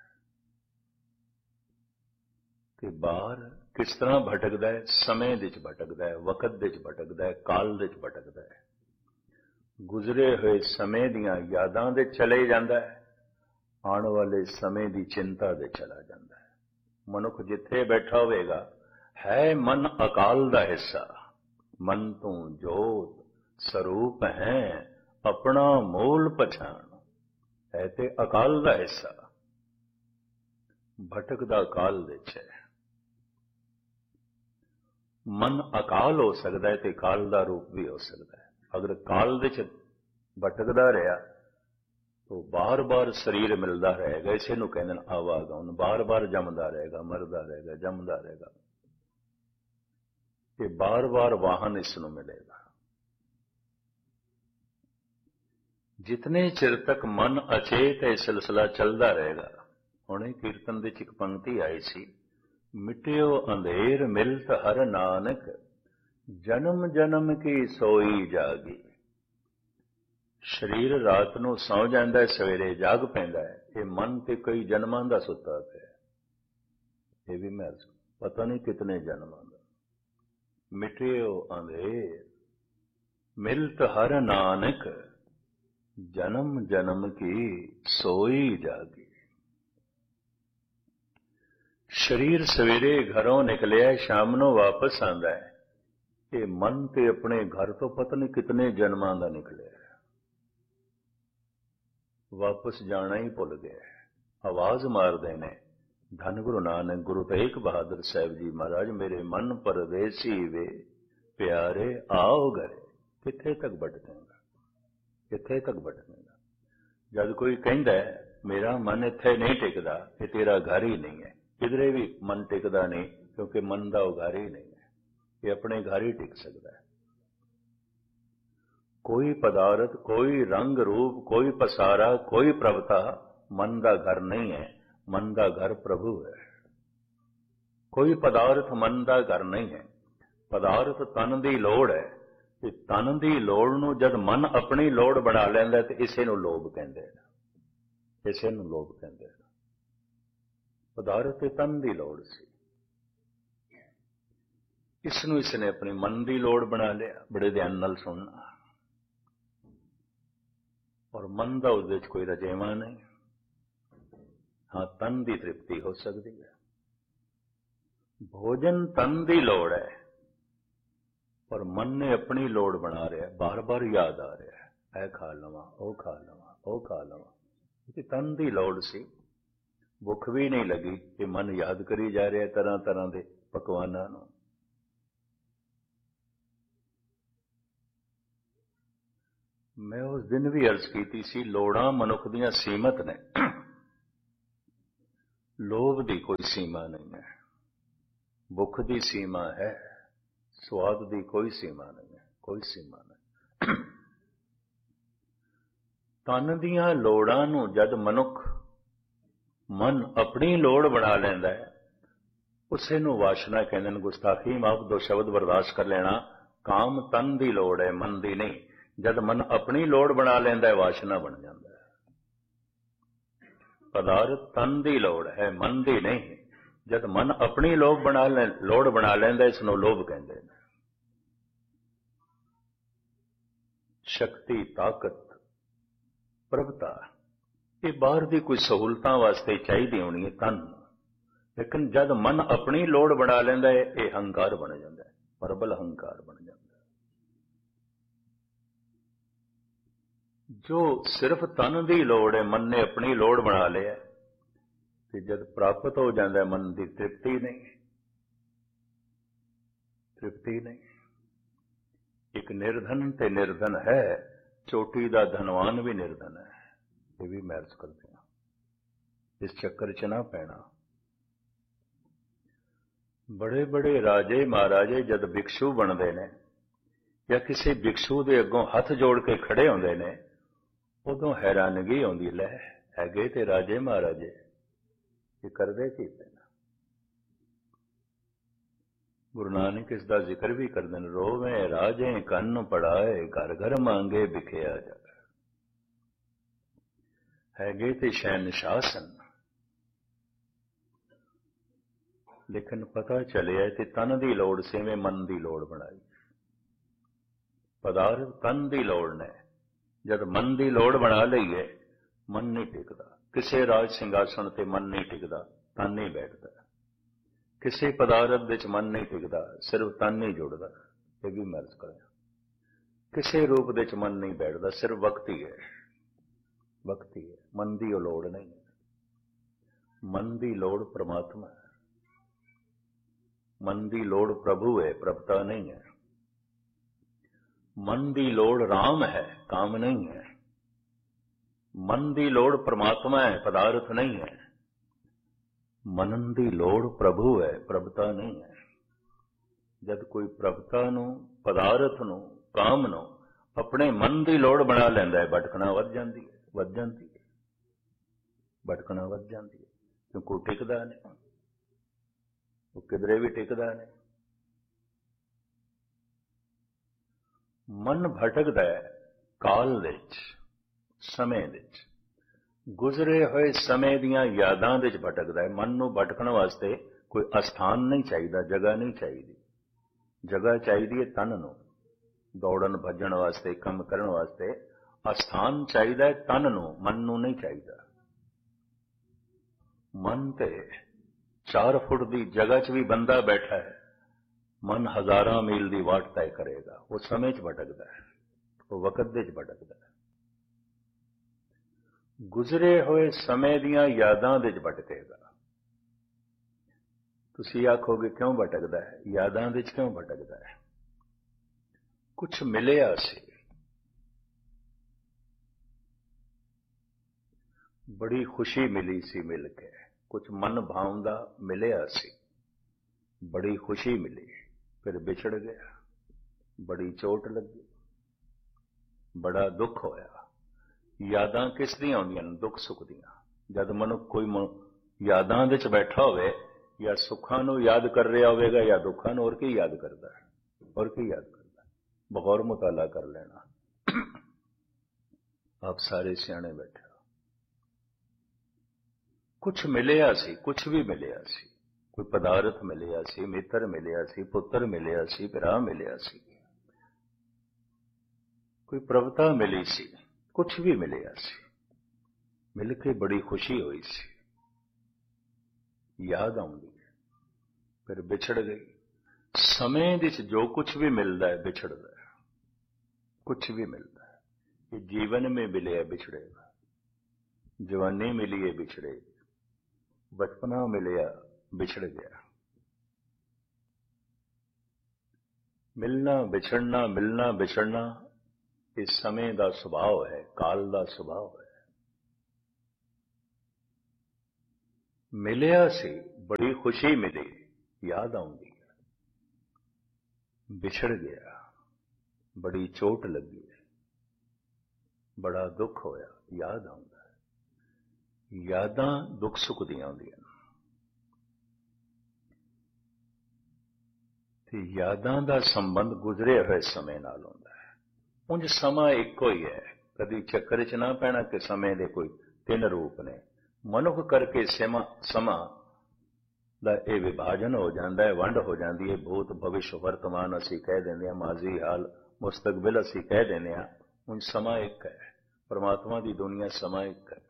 ਤੇ ਬਾਹਰ ਕਿਸ ਤਰ੍ਹਾਂ ਭਟਕਦਾ ਹੈ? ਸਮੇਂ ਦੇ ਵਿੱਚ ਭਟਕਦਾ ਹੈ, ਵਕਤ ਦੇ ਵਿੱਚ ਭਟਕਦਾ ਹੈ, ਕਾਲ ਦੇ ਵਿੱਚ ਭਟਕਦਾ ਹੈ। ਗੁਜ਼ਰੇ ਹੋਏ ਸਮੇਂ ਦੀਆਂ ਯਾਦਾਂ ਦੇ ਚਲੇ ਜਾਂਦਾ ਹੈ, ਆਉਣ ਵਾਲੇ ਸਮੇਂ ਦੀ ਚਿੰਤਾ ਦੇ ਚਲਾ ਜਾਂਦਾ ਹੈ। ਮਨੁੱਖ ਜਿੱਥੇ ਬੈਠਾ ਹੋਵੇਗਾ, ਹੈ ਮਨ ਅਕਾਲ ਦਾ ਹਿੱਸਾ। ਮਨ ਤੂੰ ਜੋਤ ਸਰੂਪ ਹੈ, ਆਪਣਾ ਮੂਲ ਪਛਾਣ। ਹੈ ਤੇ ਅਕਾਲ ਦਾ ਹਿੱਸਾ, ਭਟਕਦਾ ਕਾਲ ਦੇ ਚ ਹੈ। ਮਨ ਅਕਾਲ ਹੋ ਸਕਦਾ ਹੈ ਤੇ ਕਾਲ ਦਾ ਰੂਪ ਵੀ ਹੋ ਸਕਦਾ ਹੈ। ਅਗਰ ਕਾਲ ਦੇ ਚ ਭਟਕਦਾ ਰਿਹਾ ਤਾਂ ਬਾਰ-ਬਾਰ ਸਰੀਰ ਮਿਲਦਾ ਰਹੇਗਾ। ਇਸੇ ਨੂੰ ਕਹਿੰਦੇ ਨੇ ਆਵਾਗਮਨ। ਬਾਰ-ਬਾਰ ਜੰਮਦਾ ਰਹੇਗਾ, ਮਰਦਾ ਰਹੇਗਾ, ਜੰਮਦਾ ਰਹੇਗਾ, ਤੇ ਬਾਰ-ਬਾਰ ਵਾਹਨ ਇਸ ਨੂੰ ਮਿਲੇਗਾ। ਜਿਤਨੇ ਚਿਰ ਤੱਕ ਮਨ ਅਚੇਤ ਇਹ ਸਿਲਸਿਲਾ ਚੱਲਦਾ ਰਹੇਗਾ। ਹੁਣੇ ਕੀਰਤਨ ਦੇ ਚ ਇੱਕ ਪੰਕਤੀ ਆਈ ਸੀ, ਮਿਟਿਓ ਅੰਧੇਰ ਮਿਲਤ ਹਰ ਨਾਨਕ, ਜਨਮ ਜਨਮ ਕੀ ਸੋਈ ਜਾਗੀ। ਸਰੀਰ ਰਾਤ ਨੂੰ ਸੌ ਜਾਂਦਾ ਹੈ, ਸਵੇਰੇ ਜਾਗ ਪੈਂਦਾ ਹੈ। ਇਹ ਮਨ ਤੇ ਕਈ ਜਨਮਾਂ ਦਾ ਸੁੱਤਾ ਪਿਆ, ਇਹ ਵੀ ਮੈਂ ਪਤਾ ਨਹੀਂ ਕਿਤਨੇ ਜਨਮਾਂ ਦਾ। ਮਿਟਿਓ ਅੰਧੇਰ ਮਿਲਤ ਹਰ ਨਾਨਕ, ਜਨਮ ਜਨਮ ਕੀ ਸੋਈ ਜਾਗੀ। ਸਰੀਰ ਸਵੇਰੇ ਘਰੋਂ ਨਿਕਲਿਆ, ਸ਼ਾਮ ਨੂੰ ਵਾਪਸ ਆਉਂਦਾ ਹੈ। ਇਹ ਮਨ ਤੇ ਆਪਣੇ ਘਰ ਤੋਂ ਪਤਾ ਨਹੀਂ ਕਿਤਨੇ ਜਨਮਾਂ ਦਾ ਨਿਕਲਿਆ, ਵਾਪਸ ਜਾਣਾ ਹੀ ਭੁੱਲ ਗਿਆ। ਆਵਾਜ਼ ਮਾਰਦੇ ਨੇ ਧੰਨ ਗੁਰੂ ਨਾਨਕ, ਗੁਰੂ ਤੇਗ ਬਹਾਦਰ ਸਾਹਿਬ ਜੀ ਮਹਾਰਾਜ, ਮੇਰੇ ਮਨ ਪਰਦੇਸੀ ਵੇ ਪਿਆਰੇ ਆਓ ਘਰੇ। ਕਿੱਥੇ ਤੱਕ ਭਟਕੇਗਾ, ਕਿੱਥੇ ਤੱਕ ਭਟਕੇਗਾ? ਜਦ ਕੋਈ ਕਹਿੰਦਾ ਮੇਰਾ ਮਨ ਇੱਥੇ ਨਹੀਂ ਟਿਕਦਾ, ਇਹ ਤੇਰਾ ਘਰ ਹੀ ਨਹੀਂ ਹੈ। ਕਿਧਰੇ ਵੀ ਮਨ ਟਿਕਦਾ ਨਹੀਂ, ਕਿਉਂਕਿ ਮਨ ਦਾ ਉਹ ਘਰ ਹੀ ਨਹੀਂ ਹੈ। ਇਹ ਆਪਣੇ ਘਰ ਹੀ ਟਿਕ ਸਕਦਾ ਹੈ। ਕੋਈ ਪਦਾਰਥ, ਕੋਈ ਰੰਗ ਰੂਪ, ਕੋਈ ਪਸਾਰਾ, ਕੋਈ ਪ੍ਰਭਤਾ ਮਨ ਦਾ ਘਰ ਨਹੀਂ ਹੈ। ਮਨ ਦਾ ਘਰ ਪ੍ਰਭੂ ਹੈ। ਕੋਈ ਪਦਾਰਥ ਮਨ ਦਾ ਘਰ ਨਹੀਂ ਹੈ। ਪਦਾਰਥ ਤਨ ਦੀ ਲੋੜ ਹੈ, ਤੇ ਤਨ ਦੀ ਲੋੜ ਨੂੰ ਜਦ ਮਨ ਆਪਣੀ ਲੋੜ ਬਣਾ ਲੈਂਦਾ ਤੇ ਇਸੇ ਨੂੰ ਲੋਭ ਕਹਿੰਦੇ ਨੇ। ਇਸੇ ਨੂੰ ਲੋਭ ਕਹਿੰਦੇ ਨੇ। ਪਦਾਰਥ ਤੇ ਤਨ ਦੀ ਲੋੜ ਸੀ, ਇਸ ਨੂੰ ਇਸ ਨੇ ਆਪਣੇ ਮਨ ਦੀ ਲੋੜ ਬਣਾ ਲਿਆ। ਬੜੇ ਧਿਆਨ ਨਾਲ ਸੁਣਨਾ। ਔਰ ਮਨ ਦਾ ਉਹਦੇ ਚ ਕੋਈ ਰਜੇਵਾਂ ਨਹੀਂ। ਹਾਂ, ਤਨ ਦੀ ਤ੍ਰਿਪਤੀ ਹੋ ਸਕਦੀ ਹੈ। ਭੋਜਨ ਤਨ ਦੀ ਲੋੜ ਹੈ, ਪਰ ਮਨ ਨੇ ਆਪਣੀ ਲੋੜ ਬਣਾ ਰਿਹਾ। ਬਾਰ-ਬਾਰ ਯਾਦ ਆ ਰਿਹਾ, ਇਹ ਖਾ ਲਵਾਂ, ਉਹ ਖਾ ਲਵਾਂ, ਉਹ ਖਾ ਲਵਾਂ। ਕਿਉਂਕਿ ਤਨ ਦੀ ਲੋੜ ਸੀ, ਭੁੱਖ ਵੀ ਨਹੀਂ ਲੱਗੀ ਕਿ ਮਨ ਯਾਦ ਕਰੀ ਜਾ ਰਿਹਾ ਤਰ੍ਹਾਂ ਤਰ੍ਹਾਂ ਦੇ ਪਕਵਾਨਾਂ ਨੂੰ। ਮੈਂ ਉਸ ਦਿਨ ਵੀ ਅਰਜ਼ ਕੀਤੀ ਸੀ, ਲੋੜਾਂ ਮਨੁੱਖ ਦੀਆਂ ਸੀਮਤ ਨੇ। लोभ की कोई सीमा नहीं है, भुख की सीमा है, स्वाद की कोई सीमा नहीं है, कोई सीमा नहीं। तन दियां लोड़ां नूं जद मनुख मन अपनी लोड़ बना लैंदा है, उसे नूं वासना कहंदे ने। गुस्ताखी माफ दो शब्द बर्दाश्त कर लेना। काम तन दी लोड़ है, मन दी नहीं। जद मन अपनी लोड़ बना लैंदा है, वासना बन जांदा है। पदार्थ तन दी लोड़ है, मन दी नहीं। जद मन अपनी लोभ बना ले लोड़ बना लैंदा, इसनूं लोभ कहंदे ने। शक्ति, ताकत, प्रभता ये बाहर की कोई सहूलतां वास्ते चाहिए होनी है तन, लेकिन जद मन अपनी लोड़ बना लैंदा है, ये हंकार बन जाता है, प्रबल हंकार बन जाता है। जो सिर्फ तन की लोड़ है, मन ने अपनी लोड़ बना लिया, कि जब प्राप्त हो जाता है, मन की तृप्ति नहीं, तृप्ति नहीं। एक निर्धन ते निर्धन है, चोटी दा धनवान भी निर्धन है, ये भी महर्ज करते हैं। इस चक्कर च ना पैना। बड़े बड़े राजे महाराजे जद भिक्षु बनते ने, या किसी भिक्षु के अगों हथ जोड़ के खड़े होंदे ने, उदों हैरानगी आउंदी, लै हैगे ते राजे महाराजे, ये करदे की पे। गुरु नानक इसका जिक्र भी करते हैं। रोवे राजे कन्न पड़ाए, घर घर मांगे बिखिया जाए। हैगे ते शहनशाह सन, लेकिन पता चलिया कि तन की लोड़ से में मन की लोड़ बनाई। पदार्थ तन की लोड़ ने, जब मन की लोड़ बना लईए, मन नहीं टिकता। किसी राज सिंघासन ते मन नहीं टिकता, तन नहीं बैठता। किसी पदार्थ विच मन नहीं टिकता, सिर्फ तन नहीं जुड़ता। ये भी महर्ज करें। किसी रूप विच मन नहीं बैठता, सिर्फ वक्त ही है, वक्त ही है। मन की लोड़ नहीं है। मन की लोड़ परमात्मा है, मन की लोड़ प्रभु है, प्रभुता नहीं है। मन की लोड़ राम है, काम नहीं है। मन की लोड़ परमात्मा है, पदार्थ नहीं है। मनन की लोड़ प्रभु है, प्रभुता नहीं है। जब कोई प्रभुता नूं, पदार्थ नूं, काम नूं अपने मन की लोड़ बना लैंदा है, भटकना वध जांदी है, वध जांदी है, भटकना वध जांदी है। क्योंकि वो टिकदा नहीं, वो किधरे भी टिकदा नहीं। मन भटकदा है काल विच, समय विच, गुजरे हुए समय दियां यादां विच भटकदा है। मन नूं भटकण वास्ते कोई अस्थान नहीं चाहिए, जगह नहीं चाहिए। जगह चाहिए तन नूं, दौड़न भजन वास्ते, काम करन वास्ते अस्थान चाहिए तन नूं, मन नूं नहीं चाहिए। मन ते चार फुट की जगह च भी बंदा बैठा है, मन हजारां मील की वाट तय करेगा। वो समय च भटकदा है, वो वक्त दे च भटकदा है। गुजरे हुए समय दियां यादां दे च भटकेगा। तुसीं आखोगे क्यों भटकदा है? यादां दे च क्यों भटकदा है? कुछ मिलिया सी, बड़ी खुशी मिली सी मिल के। कुछ मन भावंदा मिलिया सी, बड़ी खुशी मिली, फिर बिछड़ गया, बड़ी चोट लगी, बड़ा दुख होया। यादां किस दियां होंदियां ने? दुख सुख दियां। जद मनुख कोई यादां विच बैठा होवे, या सुखां नूं याद कर रहा होवेगा या दुखां नूं, और की याद करदा है, और की याद करदा है। बगौर मुताला कर लेना। आप सारे सियाणे बैठे हो। कुछ मिलिया सी, कुछ भी मिलिया सी। कोई पदार्थ मिलिया सी, मित्र मिलिया सी, पुत्र मिलिया सी, भरा मिलिया सी, कोई प्रभुता मिली सी, कुछ भी मिलिया सी। मिलके बड़ी खुशी हुई सी, याद आउंदी, फिर बिछड़ गई। समय विच जो कुछ भी मिलता है बिछड़ता है, कुछ भी मिलता है। ये जीवन में मिले बिछड़ेगा, जवानी मिली है बिछड़ेगी, बचपना मिलिया बिछड़ गया। मिलना बिछड़ना, मिलना बिछड़ना इस समय का सुभाव है, काल का सुभाव है। ਮਿਲਿਆ ਸੀ, ਬੜੀ ਖੁਸ਼ੀ ਮਿਲੀ, ਯਾਦ ਆਉਂਦੀ ਹੈ। ਵਿਛੜ ਗਿਆ, ਬੜੀ ਚੋਟ ਲੱਗੀ, ਬੜਾ ਦੁੱਖ ਹੋਇਆ, ਯਾਦ ਆਉਂਦਾ ਹੈ। ਯਾਦਾਂ ਦੁੱਖ ਸੁੱਖ ਦੀਆਂ ਹੁੰਦੀਆਂ ਨੇ, ਤੇ ਯਾਦਾਂ ਦਾ ਸੰਬੰਧ ਗੁਜ਼ਰੇ ਹੋਏ ਸਮੇਂ ਨਾਲ ਹੁੰਦਾ ਹੈ। ਉਂਝ ਸਮਾਂ ਇੱਕੋ ਹੀ ਹੈ, ਕਦੀ ਚੱਕਰ 'ਚ ਨਾ ਪੈਣਾ ਕਿ ਸਮੇਂ ਦੇ ਕੋਈ ਤਿੰਨ ਰੂਪ ਨੇ। ਮਨੁੱਖ ਕਰਕੇ ਸਮਾਂ ਸਮਾਂ ਦਾ ਇਹ ਵਿਭਾਜਨ ਹੋ ਜਾਂਦਾ ਹੈ, ਵੰਡ ਹੋ ਜਾਂਦੀ ਹੈ। ਭੂਤ, ਭਵਿਸ਼, ਵਰਤਮਾਨ ਅਸੀਂ ਕਹਿ ਦਿੰਦੇ ਹਾਂ, ਮਾਜ਼ੀ, ਹਾਲ, ਮੁਸਤਕਬਿਲ ਅਸੀਂ ਕਹਿ ਦਿੰਦੇ ਹਾਂ। ਉਂਝ ਸਮਾਂ ਇੱਕ ਹੈ, ਪਰਮਾਤਮਾ ਦੀ ਦੁਨੀਆ ਸਮਾਂ ਇੱਕ ਹੈ।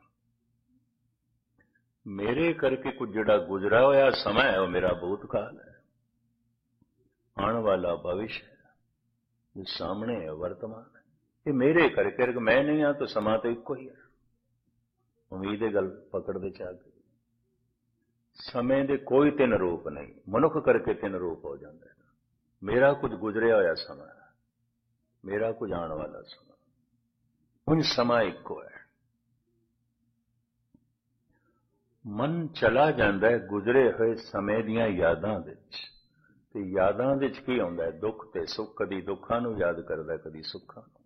ਮੇਰੇ ਕਰਕੇ ਕੁਝ ਜਿਹੜਾ ਗੁਜ਼ਰਾ ਹੋਇਆ ਸਮਾਂ ਹੈ ਉਹ ਮੇਰਾ ਭੂਤਕਾਲ ਹੈ, ਆਉਣ ਵਾਲਾ ਭਵਿਸ਼ ਹੈ, ਜੋ ਸਾਹਮਣੇ ਹੈ ਵਰਤਮਾਨ ਹੈ। ਇਹ ਮੇਰੇ ਕਰਕੇ, ਮੈਂ ਨਹੀਂ ਹਾਂ ਤਾਂ ਸਮਾਂ ਤਾਂ ਇੱਕੋ ਹੀ ਹੈ। ਉਮੀਦ ਇਹ ਗੱਲ ਪਕੜ ਦੇ ਚਾ ਕੇ ਸਮੇਂ ਦੇ ਕੋਈ ਤਿੰਨ ਰੂਪ ਨਹੀਂ, ਮਨੁੱਖ ਕਰਕੇ ਤਿੰਨ ਰੂਪ ਹੋ ਜਾਂਦੇ। ਮੇਰਾ ਕੁਝ ਗੁਜ਼ਰਿਆ ਹੋਇਆ ਸਮਾਂ, ਮੇਰਾ ਕੁਝ ਆਉਣ ਵਾਲਾ ਸਮਾਂ, ਹੁਣ ਸਮਾਂ ਇੱਕੋ ਹੈ। ਮਨ ਚਲਾ ਜਾਂਦਾ ਹੈ ਗੁਜ਼ਰੇ ਹੋਏ ਸਮੇਂ ਦੀਆਂ ਯਾਦਾਂ ਵਿੱਚ, ਤੇ ਯਾਦਾਂ ਵਿੱਚ ਕੀ ਆਉਂਦਾ ਹੈ? ਦੁੱਖ ਤੇ ਸੁੱਖ। ਕਦੀ ਦੁੱਖਾਂ ਨੂੰ ਯਾਦ ਕਰਦਾ, ਕਦੀ ਸੁੱਖਾਂ ਨੂੰ।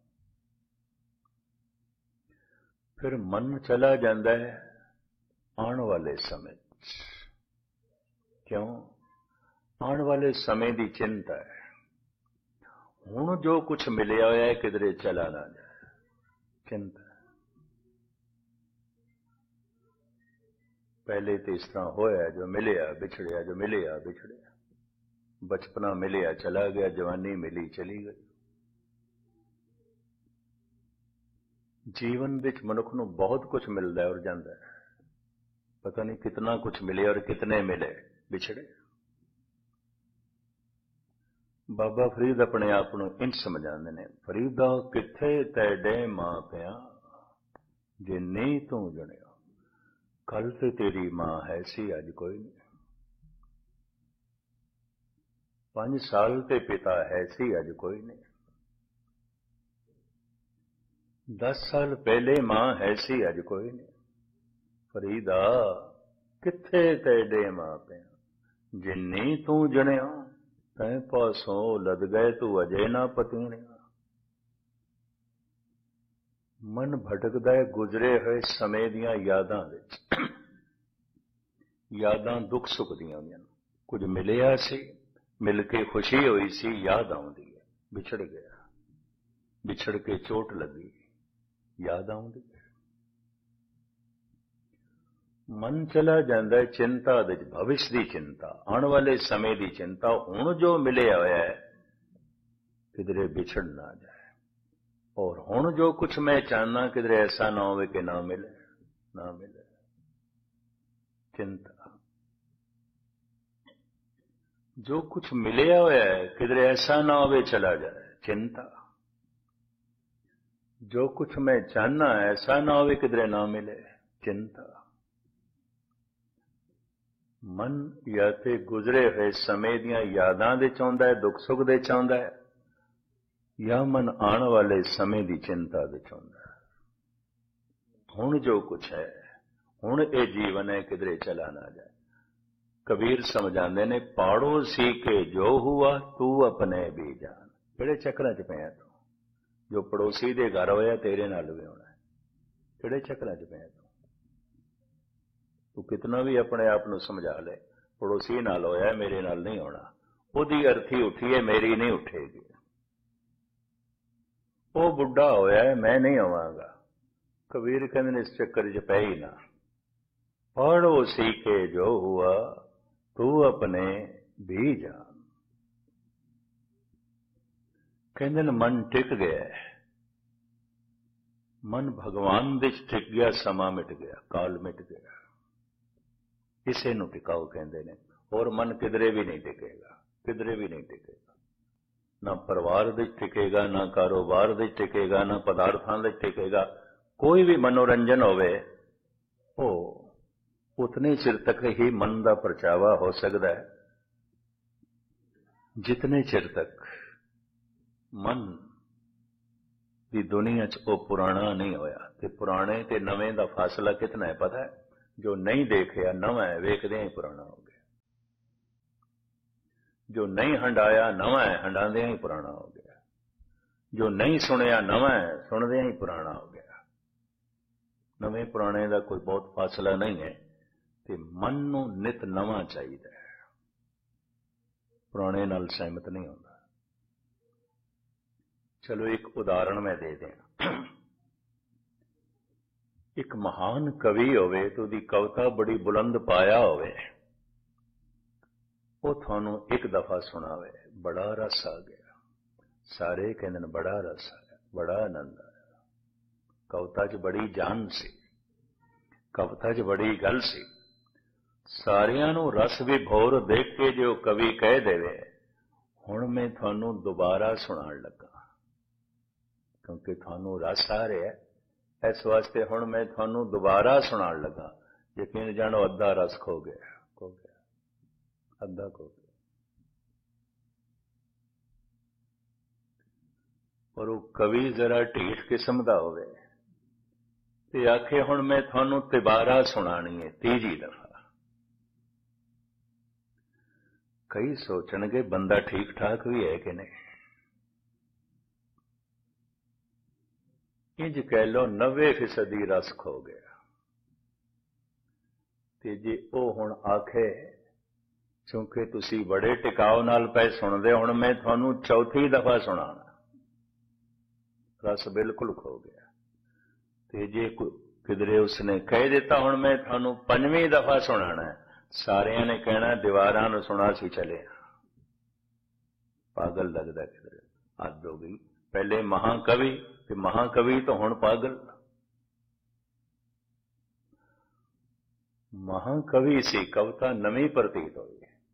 ਫਿਰ ਮਨ ਚਲਾ ਜਾਂਦਾ ਹੈ ਆਉਣ ਵਾਲੇ ਸਮੇਂ ਵਿੱਚ। ਕਿਉਂ? ਆਉਣ ਵਾਲੇ ਸਮੇਂ ਦੀ ਚਿੰਤਾ ਹੈ। ਹੁਣ ਜੋ ਕੁਝ ਮਿਲਿਆ ਹੋਇਆ ਹੈ ਕਿਧਰੇ ਚਲਾ ਨਾ ਜਾਏ, ਚਿੰਤਾ। ਪਹਿਲੇ ਤੇ ਇਸ ਤਰ੍ਹਾਂ ਹੋਇਆ, ਜੋ ਮਿਲਿਆ ਵਿਛੜਿਆ, ਜੋ ਮਿਲਿਆ ਵਿਛੜਿਆ। ਬਚਪਨਾ ਮਿਲਿਆ ਚਲਾ ਗਿਆ, ਜਵਾਨੀ ਮਿਲੀ ਚਲੀ ਗਈ। ਜੀਵਨ ਵਿੱਚ ਮਨੁੱਖ ਨੂੰ ਬਹੁਤ ਕੁਝ ਮਿਲਦਾ ਔਰ ਜਾਂਦਾ ਹੈ, ਪਤਾ ਨਹੀਂ ਕਿਤਨਾ ਕੁਝ ਮਿਲੇ ਔਰ ਕਿਤਨੇ ਮਿਲੇ ਵਿਛੜੇ। ਬਾਬਾ ਫਰੀਦ ਆਪਣੇ ਆਪ ਨੂੰ ਇੰਝ ਸਮਝਾਉਂਦੇ ਨੇ, ਫਰੀਦਾ ਕਿੱਥੇ ਤੈਡੇ ਮਾਂ ਪਿਆ, ਜੇ ਨਹੀਂ ਤੂੰ ਜਣਿਆ, ਕੱਲ ਤੇ ਤੇਰੀ ਮਾਂ ਹੈ ਸੀ ਅੱਜ ਕੋਈ ਨਹੀਂ। ਪੰਜ ਸਾਲ ਤੇ ਪਿਤਾ ਹੈ ਸੀ ਅੱਜ ਕੋਈ ਨਹੀਂ। ਦਸ ਸਾਲ ਪਹਿਲੇ ਮਾਂ ਹੈ ਸੀ ਅੱਜ ਕੋਈ ਨਹੀਂ। ਫਰੀਦਾ ਕਿੱਥੇ ਤੈਡੇ ਮਾਂ ਪਿਆ, ਜੇ ਨਹੀਂ ਤੂੰ ਜਣਿਆ, ਤੈਂ ਪਾਸੋਂ ਲੱਦ ਗਏ ਤੂੰ ਅਜੇ ਨਾ ਪਤੀਣਿਆ। ਮਨ ਭਟਕਦਾ ਹੈ ਗੁਜ਼ਰੇ ਹੋਏ ਸਮੇਂ ਦੀਆਂ ਯਾਦਾਂ ਵਿੱਚ। ਯਾਦਾਂ ਦੁੱਖ ਸੁੱਖ ਦੀਆਂ ਹੁੰਦੀਆਂ ਨੇ। ਕੁਝ ਮਿਲਿਆ ਸੀ, ਮਿਲ ਕੇ ਖੁਸ਼ੀ ਹੋਈ ਸੀ, ਯਾਦ ਆਉਂਦੀ ਹੈ। ਵਿਛੜ ਗਿਆ, ਵਿਛੜ ਕੇ ਚੋਟ ਲੱਗੀ, ਯਾਦ ਆਉਂਦੀ ਹੈ। ਮਨ ਚਲਾ ਜਾਂਦਾ ਹੈ ਚਿੰਤਾ ਵਿੱਚ, ਭਵਿਸ਼ ਦੀ ਚਿੰਤਾ, ਆਉਣ ਵਾਲੇ ਸਮੇਂ ਦੀ ਚਿੰਤਾ। ਹੁਣ ਜੋ ਮਿਲਿਆ ਹੋਇਆ ਹੈ ਕਿਧਰੇ ਵਿਛੜ ਨਾ ਜਾਏ, ਔਰ ਹੁਣ ਜੋ ਕੁਝ ਮੈਂ ਚਾਹਨਾ ਕਿਧਰੇ ਐਸਾ ਨਾ ਹੋਵੇ ਕਿ ਨਾ ਮਿਲੇ, ਨਾ ਮਿਲੇ, ਚਿੰਤਾ। ਜੋ ਕੁਝ ਮਿਲਿਆ ਹੋਇਆ ਹੈ ਕਿਧਰੇ ਐਸਾ ਨਾ ਹੋਵੇ ਚਲਾ ਜਾਏ, ਚਿੰਤਾ। ਜੋ ਕੁਝ ਮੈਂ ਚਾਹਨਾ ਐਸਾ ਨਾ ਹੋਵੇ ਕਿਧਰੇ ਨਾ ਮਿਲੇ, ਚਿੰਤਾ। ਮਨ ਜਾਂ ਤੇ ਗੁਜ਼ਰੇ ਹੋਏ ਸਮੇਂ ਦੀਆਂ ਯਾਦਾਂ ਦੇ ਚਾਹੁੰਦਾ ਹੈ, ਦੁੱਖ ਸੁੱਖ ਦੇ ਚਾਹੁੰਦਾ ਹੈ, ਜਾਂ ਮਨ ਆਉਣ ਵਾਲੇ ਸਮੇਂ ਦੀ ਚਿੰਤਾ ਦੇ ਚਾਹੁੰਦਾ ਹੈ। ਹੁਣ ਜੋ ਕੁਝ ਹੈ, ਹੁਣ ਇਹ ਜੀਵਨ ਹੈ, ਕਿਧਰੇ ਚਲਾ ਨਾ ਜਾਏ। ਕਬੀਰ ਸਮਝਾਉਂਦੇ ਨੇ, ਪਾੜੋ ਸੀ ਕੇ ਜੋ ਹੁਆ ਤੂੰ ਆਪਣੇ ਵੀ ਜਾਨ। ਕਿਹੜੇ ਚੱਕਰਾਂ 'ਚ ਪਿਆ ਤੂੰ? ਜੋ ਪੜੋਸੀ ਦੇ ਘਰ ਹੋਇਆ ਤੇਰੇ ਨਾਲ ਵੀ ਹੋਣਾ। ਕਿਹੜੇ ਚੱਕਰਾਂ 'ਚ ਪਿਆ ਤੂੰ? ਤੂੰ ਕਿਤਨਾ ਵੀ ਆਪਣੇ ਆਪ ਨੂੰ ਸਮਝਾ ਲੈ, ਪੜੋਸੀ ਨਾਲ ਹੋਇਆ ਮੇਰੇ ਨਾਲ ਨਹੀਂ ਹੋਣਾ। ਉਹਦੀ ਅਰਥੀ ਉੱਠੀ ਹੈ, ਮੇਰੀ ਨਹੀਂ ਉੱਠੇਗੀ। ਉਹ ਬੁੱਢਾ ਹੋਇਆ ਮੈਂ ਨਹੀਂ ਆਵਾਂਗਾ। ਕਬੀਰ ਕਹਿੰਦੇ ਨੇ ਇਸ ਚੱਕਰ 'ਚ ਪੈ ਹੀ ਨਾ। ਪੜੋਸੀ ਕੇ ਜੋ ਹੁਆ ਤੂੰ ਆਪਣੇ ਵੀ ਜਾਨ। ਕਹਿੰਦੇ ਨੇ ਮਨ ਟਿਕ ਗਿਆ, ਮਨ ਭਗਵਾਨ ਵਿੱਚ ਟਿਕ ਗਿਆ, ਸਮਾਂ ਮਿਟ ਗਿਆ, ਕਾਲ ਮਿਟ ਗਿਆ। ਇਸੇ ਨੂੰ ਟਿਕਾਓ ਕਹਿੰਦੇ ਨੇ। ਹੋਰ ਮਨ ਕਿਧਰੇ ਵੀ ਨਹੀਂ ਟਿਕੇਗਾ, ਕਿਧਰੇ ਵੀ ਨਹੀਂ ਟਿਕੇਗਾ। ਨਾ ਪਰਿਵਾਰ ਵਿੱਚ ਟਿਕੇਗਾ, ਨਾ ਕਾਰੋਬਾਰ ਵਿੱਚ ਟਿਕੇਗਾ, ਨਾ ਪਦਾਰਥਾਂ ਵਿੱਚ ਟਿਕੇਗਾ। ਕੋਈ ਵੀ ਮਨੋਰੰਜਨ ਹੋਵੇ ਉਹ ਉਤਨੇ ਚਿਰ ਤੱਕ ਹੀ ਮਨ ਦਾ ਪਰਚਾਵਾ ਹੋ ਸਕਦਾ ਹੈ ਜਿਤਨੇ ਚਿਰ ਤੱਕ ਮਨ ਦੀ ਦੁਨੀਆ 'ਚ ਉਹ ਪੁਰਾਣਾ ਨਹੀਂ ਹੋਇਆ। ਤੇ ਪੁਰਾਣੇ ਤੇ ਨਵੇਂ ਦਾ ਫਾਸਲਾ ਕਿਤਨਾ ਹੈ ਪਤਾ ਹੈ? ਜੋ ਨਹੀਂ ਦੇਖਿਆ ਨਵਾਂ ਹੈ, ਵੇਖਦਿਆਂ ਹੀ ਪੁਰਾਣਾ ਹੋ ਗਿਆ। ਜੋ ਨਹੀਂ ਹੰਡਾਇਆ ਨਵਾਂ ਹੈ, ਹੰਡਾਉਂਦਿਆਂ ਹੀ ਪੁਰਾਣਾ ਹੋ ਗਿਆ। ਜੋ ਨਹੀਂ ਸੁਣਿਆ ਨਵਾਂ ਹੈ, ਸੁਣਦਿਆਂ ਹੀ ਪੁਰਾਣਾ ਹੋ ਗਿਆ। ਨਵੇਂ ਪੁਰਾਣੇ ਦਾ ਕੋਈ ਬਹੁਤ ਫਾਸਲਾ ਨਹੀਂ ਹੈ, ਤੇ ਮਨ ਨੂੰ ਨਿਤ ਨਵਾਂ ਚਾਹੀਦਾ ਹੈ, ਪੁਰਾਣੇ ਨਾਲ ਸਹਿਮਤ ਨਹੀਂ ਹੁੰਦਾ। ਚਲੋ ਇੱਕ ਉਦਾਹਰਣ ਮੈਂ ਦੇ ਦਿਆਂ। ਇੱਕ ਮਹਾਨ ਕਵੀ ਹੋਵੇ ਤੇ ਉਹਦੀ ਕਵਿਤਾ ਬੜੀ ਬੁਲੰਦ ਪਾਇਆ ਹੋਵੇ, ਉਹ ਤੁਹਾਨੂੰ ਇੱਕ ਦਫਾ ਸੁਣਾਵੇ, ਬੜਾ ਰਸ ਆ ਗਿਆ, ਸਾਰੇ ਕਹਿੰਦੇ ਨੇ ਬੜਾ ਰਸ ਆਇਆ, ਬੜਾ ਆਨੰਦ ਆਇਆ, ਕਵਿਤਾ 'ਚ ਬੜੀ ਜਾਨ ਸੀ, ਕਵਿਤਾ 'ਚ ਬੜੀ ਗੱਲ ਸੀ। ਸਾਰਿਆਂ ਨੂੰ ਰਸ ਵਿਭੋਰ ਦੇਖ ਕੇ ਜੇ ਉਹ ਕਵੀ ਕਹਿ ਦੇਵੇ ਹੁਣ ਮੈਂ ਤੁਹਾਨੂੰ ਦੁਬਾਰਾ ਸੁਣਾਉਣ ਲੱਗਾ, ਕਿਉਂਕਿ ਤੁਹਾਨੂੰ ਰਸ ਆ ਰਿਹਾ, ਇਸ ਵਾਸਤੇ ਹੁਣ ਮੈਂ ਤੁਹਾਨੂੰ ਦੁਬਾਰਾ ਸੁਣਾਉਣ ਲੱਗਾ, ਯਕੀਨ ਜਾਣੋ ਅੱਧਾ ਰਸ ਖੋ ਗਿਆ, ਖੋ ਗਿਆ, ਅੱਧਾ ਖੋ ਗਿਆ। ਪਰ ਉਹ ਕਵੀ ਜ਼ਰਾ ਢੀਠ ਕਿਸਮ ਦਾ ਹੋਵੇ ਤੇ ਆਖੇ ਹੁਣ ਮੈਂ ਤੁਹਾਨੂੰ ਤਿਬਾਰਾ ਸੁਣਾਣੀ ਹੈ, ਤੀਜੀ ਦਫਾ। ਕਈ ਸੋਚਣਗੇ ਬੰਦਾ ਠੀਕ ਠਾਕ ਵੀ ਹੈ ਕਿ ਨਹੀਂ। ਇੰਜ ਕਹਿ ਲਓ ਨੱਬੇ ਫੀਸਦੀ ਰਸ ਖੋ ਗਿਆ। ਤੇ ਜੇ ਉਹ ਹੁਣ ਆਖੇ ਕਿਉਂਕਿ ਤੁਸੀਂ ਬੜੇ ਟਿਕਾਓ ਨਾਲ ਪਏ ਸੁਣਦੇ, ਹੁਣ ਮੈਂ ਤੁਹਾਨੂੰ ਚੌਥੀ ਦਫਾ ਸੁਣਾਣਾ, ਰਸ ਬਿਲਕੁਲ ਖੋ ਗਿਆ। ਤੇ ਜੇ ਕਿਧਰੇ ਉਸਨੇ ਕਹਿ ਦਿੱਤਾ ਹੁਣ ਮੈਂ ਤੁਹਾਨੂੰ ਪੰਜਵੀਂ ਦਫਾ ਸੁਣਾਣਾ, ਸਾਰਿਆਂ ਨੇ ਕਹਿਣਾ ਦੀਵਾਰਾਂ ਨੂੰ ਸੁਣਾ ਸੀ ਚਲੇ, ਪਾਗਲ ਲੱਗਦਾ, ਕਿਧਰੇ ਹੱਦ ਹੋ ਗਈ। ਪਹਿਲੇ ਮਹਾਕਵੀ ਤੇ ਮਹਾਕਵੀ ਤੋਂ ਹੁਣ ਪਾਗਲ। ਮਹਾਕਵੀ ਸੀ, ਕਵਿਤਾ ਨਵੀਂ ਪ੍ਰਤੀਤ ਹੋਈ,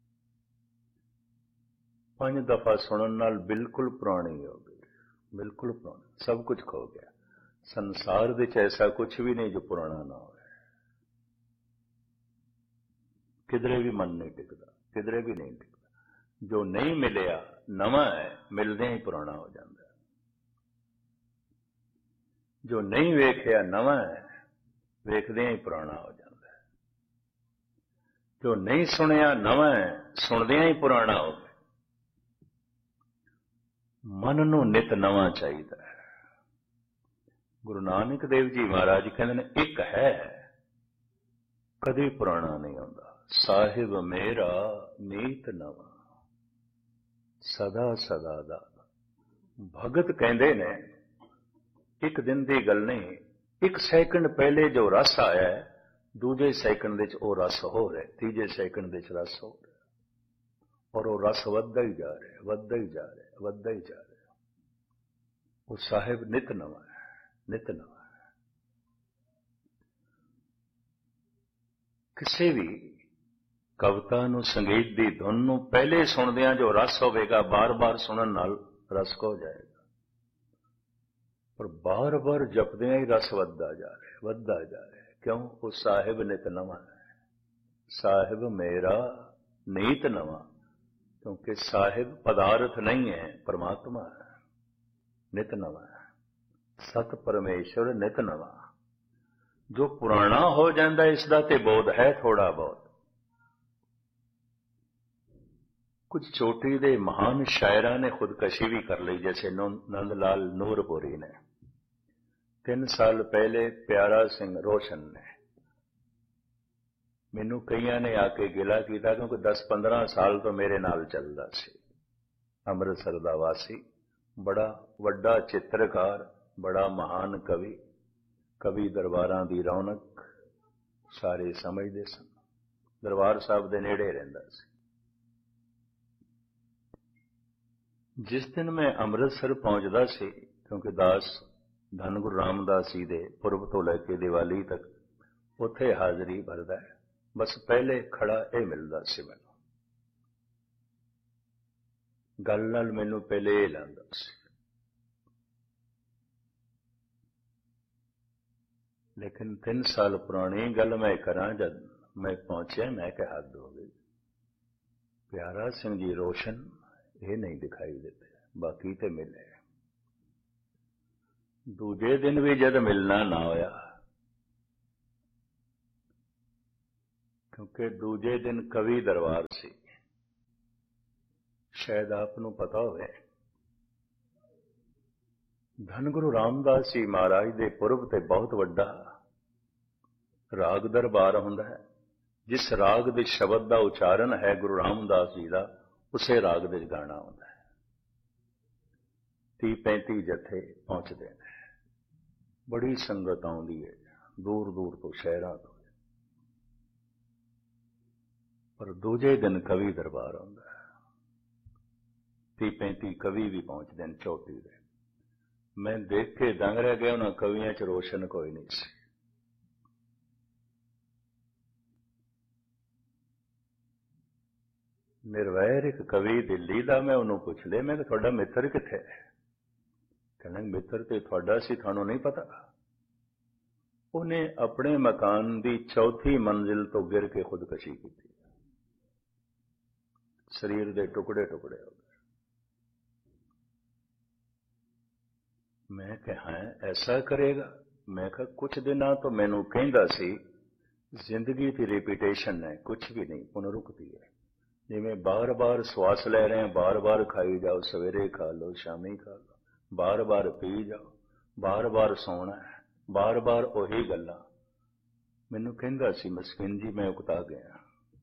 ਪੰਜ ਦਫਾ ਸੁਣਨ ਨਾਲ ਬਿਲਕੁਲ ਪੁਰਾਣੀ ਹੋ ਗਈ, ਬਿਲਕੁਲ ਪੁਰਾਣੀ, ਸਭ ਕੁਝ ਖੋ ਗਿਆ। ਸੰਸਾਰ ਵਿੱਚ ਐਸਾ ਕੁਝ ਵੀ ਨਹੀਂ ਜੋ ਪੁਰਾਣਾ ਨਾ ਹੋਵੇ, ਕਿਧਰੇ ਵੀ ਮਨ ਨਹੀਂ ਟਿਕਦਾ, ਕਿਧਰੇ ਵੀ ਨਹੀਂ ਟਿਕਦਾ। ਜੋ ਨਹੀਂ ਮਿਲਿਆ ਨਵਾਂ ਹੈ, ਮਿਲਦਿਆਂ ਹੀ ਪੁਰਾਣਾ ਹੋ ਜਾਂਦਾ। ਜੋ ਨਹੀਂ ਵੇਖਿਆ ਨਵਾਂ ਹੈ, ਵੇਖਦਿਆਂ ਹੀ ਪੁਰਾਣਾ ਹੋ ਜਾਂਦਾ। ਜੋ ਨਹੀਂ ਸੁਣਿਆ ਨਵਾਂ ਹੈ, ਸੁਣਦਿਆਂ ਹੀ ਪੁਰਾਣਾ ਹੋ ਗਿਆ। ਮਨ ਨੂੰ ਨਿਤ ਨਵਾਂ ਚਾਹੀਦਾ ਹੈ। ਗੁਰੂ ਨਾਨਕ ਦੇਵ ਜੀ ਮਹਾਰਾਜ ਕਹਿੰਦੇ ਨੇ ਇੱਕ ਹੈ, ਕਦੇ ਪੁਰਾਣਾ ਨਹੀਂ ਹੁੰਦਾ, ਸਾਹਿਬ ਮੇਰਾ ਨੀਤ ਨਵਾਂ, ਸਦਾ ਸਦਾ ਦਾ। ਭਗਤ ਕਹਿੰਦੇ ਨੇ ਇੱਕ ਦਿਨ ਦੀ ਗੱਲ ਨਹੀਂ, ਇੱਕ ਸੈਕਿੰਡ ਪਹਿਲੇ ਜੋ ਰਸ ਆਇਆ ਹੈ, ਦੂਜੇ ਸੈਕਿੰਡ ਵਿੱਚ ਉਹ ਰਸ ਹੋ ਰਿਹਾ, ਤੀਜੇ ਸੈਕਿੰਡ ਵਿੱਚ ਰਸ ਹੋ ਰਿਹਾ, ਔਰ ਉਹ ਰਸ ਵੱਧਦਾ ਹੀ ਜਾ ਰਿਹਾ, ਵੱਧਦਾ ਹੀ ਜਾ ਰਿਹਾ, ਵੱਧਦਾ ਹੀ ਜਾ ਰਿਹਾ। ਉਹ ਸਾਹਿਬ ਨਿਤ ਨਵਾਂ ਹੈ, ਨਿਤ ਨਵਾਂ ਹੈ। ਕਿਸੇ ਵੀ ਕਵਿਤਾ ਨੂੰ, ਸੰਗੀਤ ਦੀ ਧੁਨ ਨੂੰ ਪਹਿਲੇ ਸੁਣਦਿਆਂ ਜੋ ਰਸ ਹੋਵੇਗਾ, ਬਾਰ-ਬਾਰ ਸੁਣਨ ਨਾਲ ਰਸ ਖੋ ਜਾਏਗਾ। ਪਰ ਬਾਰ-ਬਾਰ ਜਪਦਿਆਂ ਹੀ ਰਸ ਵੱਧਦਾ ਜਾ ਰਿਹਾ, ਵੱਧਦਾ ਜਾ ਰਿਹਾ। ਕਿਉਂ? ਉਹ ਸਾਹਿਬ ਨਿਤ ਨਵਾਂ ਹੈ, ਸਾਹਿਬ ਮੇਰਾ ਨੀਤ ਨਵਾਂ। ਕਿਉਂਕਿ ਸਾਹਿਬ ਪਦਾਰਥ ਨਹੀਂ ਹੈ, ਪਰਮਾਤਮਾ ਹੈ, ਨਿਤ ਨਵਾਂ ਹੈ, ਸਤ ਪਰਮੇਸ਼ਵਰ ਨਿਤ ਨਵਾਂ। ਜੋ ਪੁਰਾਣਾ ਹੋ ਜਾਂਦਾ ਇਸ ਦਾ ਤੇ ਬੋਧ ਹੈ ਥੋੜਾ ਬਹੁਤ। ਕੁਝ ਚੋਟੀ ਦੇ ਮਹਾਨ ਸ਼ਾਇਰਾਂ ਨੇ ਖੁਦਕਸ਼ੀ ਵੀ ਕਰ ਲਈ, ਜੈਸੇ ਨੰਦ ਲਾਲ ਨੂਰਪੁਰੀ ਨੇ। ਤਿੰਨ ਸਾਲ ਪਹਿਲੇ ਪਿਆਰਾ ਸਿੰਘ ਰੋਸ਼ਨ ਨੇ, ਮੈਨੂੰ ਕਈਆਂ ਨੇ ਆ ਕੇ ਗਿਲਾ ਕੀਤਾ, ਕਿਉਂਕਿ ਦਸ ਪੰਦਰਾਂ ਸਾਲ ਤੋਂ ਮੇਰੇ ਨਾਲ ਚੱਲਦਾ ਸੀ। ਅੰਮ੍ਰਿਤਸਰ ਦਾ ਵਾਸੀ, ਬੜਾ ਵੱਡਾ ਚਿੱਤਰਕਾਰ, ਬੜਾ ਮਹਾਨ ਕਵੀ, ਕਵੀ ਦਰਬਾਰਾਂ ਦੀ ਰੌਣਕ ਸਾਰੇ ਸਮਝਦੇ ਸਨ। ਦਰਬਾਰ ਸਾਹਿਬ ਦੇ ਨੇੜੇ ਰਹਿੰਦਾ ਸੀ। ਜਿਸ ਦਿਨ ਮੈਂ ਅੰਮ੍ਰਿਤਸਰ ਪਹੁੰਚਦਾ ਸੀ, ਕਿਉਂਕਿ ਦਾਸ ਧੰਨ ਗੁਰੂ ਰਾਮਦਾਸ ਜੀ ਦੇ ਪੁਰਬ ਤੋਂ ਲੈ ਕੇ ਦੀਵਾਲੀ ਤੱਕ ਉੱਥੇ ਹਾਜ਼ਰੀ ਭਰਦਾ ਹੈ, ਬਸ ਪਹਿਲੇ ਖੜਾ ਇਹ ਮਿਲਦਾ ਸੀ ਮੈਨੂੰ। ਗੱਲ ਨਾਲ ਮੈਨੂੰ ਪਹਿਲੇ ਇਹ ਲਾਂਦਾ ਸੀ। ਲੇਕਿਨ ਤਿੰਨ ਸਾਲ ਪੁਰਾਣੀ ਗੱਲ ਮੈਂ ਕਰਾਂ, ਜਦ ਮੈਂ ਪਹੁੰਚਿਆ ਮੈਂ ਕਿਹਾ ਹੱਦ ਹੋ ਗਈ। ਪਿਆਰਾ ਸਿੰਘ ਜੀ ਰੋਸ਼ਨ ਇਹ ਨਹੀਂ ਦਿਖਾਈ ਦਿੱਤੇ, ਬਾਕੀ ਤੇ ਮਿਲੇ। ਦੂਜੇ ਦਿਨ ਵੀ ਜਦ ਮਿਲਣਾ ਨਾ ਹੋਇਆ, क्योंकि दूजे दिन कवि दरबार सी, शायद आपनों पता होवे धन गुरु रामदास जी महाराज दे पुरब ते बहुत वड्डा राग दरबार हुंदा है। जिस राग दे शब्द का उच्चारण है गुरु रामदास जी का, उसे राग दे गाना हुंदा है। ती पैंती जथे पहुंचते हैं, बड़ी संगत आउंदी है दूर दूर तो, शहरां तो। पर दूजे दिन कवि दरबार हुंदा है, ती पैंती कवि भी पहुंचते हैं चौटी दे। मैं देख के दंग रह गया, उन्होंने कवियों च रोशन कोई नहीं सी। निर्वैर एक कवि दिल्ली का, मैं उन्होंने पूछ लिया, मैं थोड़ा मित्र किथे? कहना मित्र तो थोड़ा सी, थानू नहीं पता। उन्हें अपने मकान की चौथी मंजिल तो गिर के खुदकशी की, शरीर के टुकड़े टुकड़े हो गए। मैं कहा ऐसा करेगा? मैं कहा कुछ दिन तो मैनू कहंदा सी जिंदगी की रिपीटेशन है, कुछ भी नहीं, पुनरुक्ति है। जिमें बार बार श्वास ले रहे हैं, बार बार खाई जाओ, सवेरे खा लो, शामी खा लो, बार बार पी जाओ, बार बार सोना है, बार बार ओही गल्लां। मैनू कहंदा सी मस्किन जी, मैं उकता गया,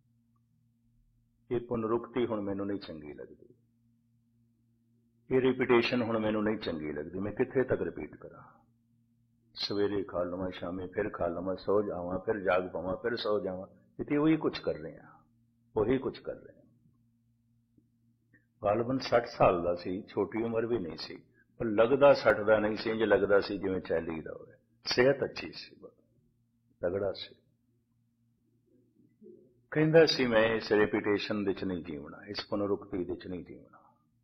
ये पुनरुक्ति हुण मैनू नहीं चंगी लगती, ये रिपीटेशन हुण मैनू नहीं चंगी लगती। मैं कित्थे तक रिपीट करा? सवेरे खा लवां, शामी फिर खा लवां, सो जावां, फिर जाग पावां, फिर सो जावां। इतनी वही कुछ कर रहे हैं, वही कुछ कर रहे हैं। गालबन सठ साल का सी, छोटी उम्र भी नहीं सी, पर लगदा सठ का नहीं सी, इंज लगदा सी जिवें चाली दा होवे। सेहत अच्छी सी, तगड़ा सी। कहंदा सी मैं इस रिपीटेशन दे च नहीं जीवना, इस पुनरुक्ति दे च नहीं जीवना।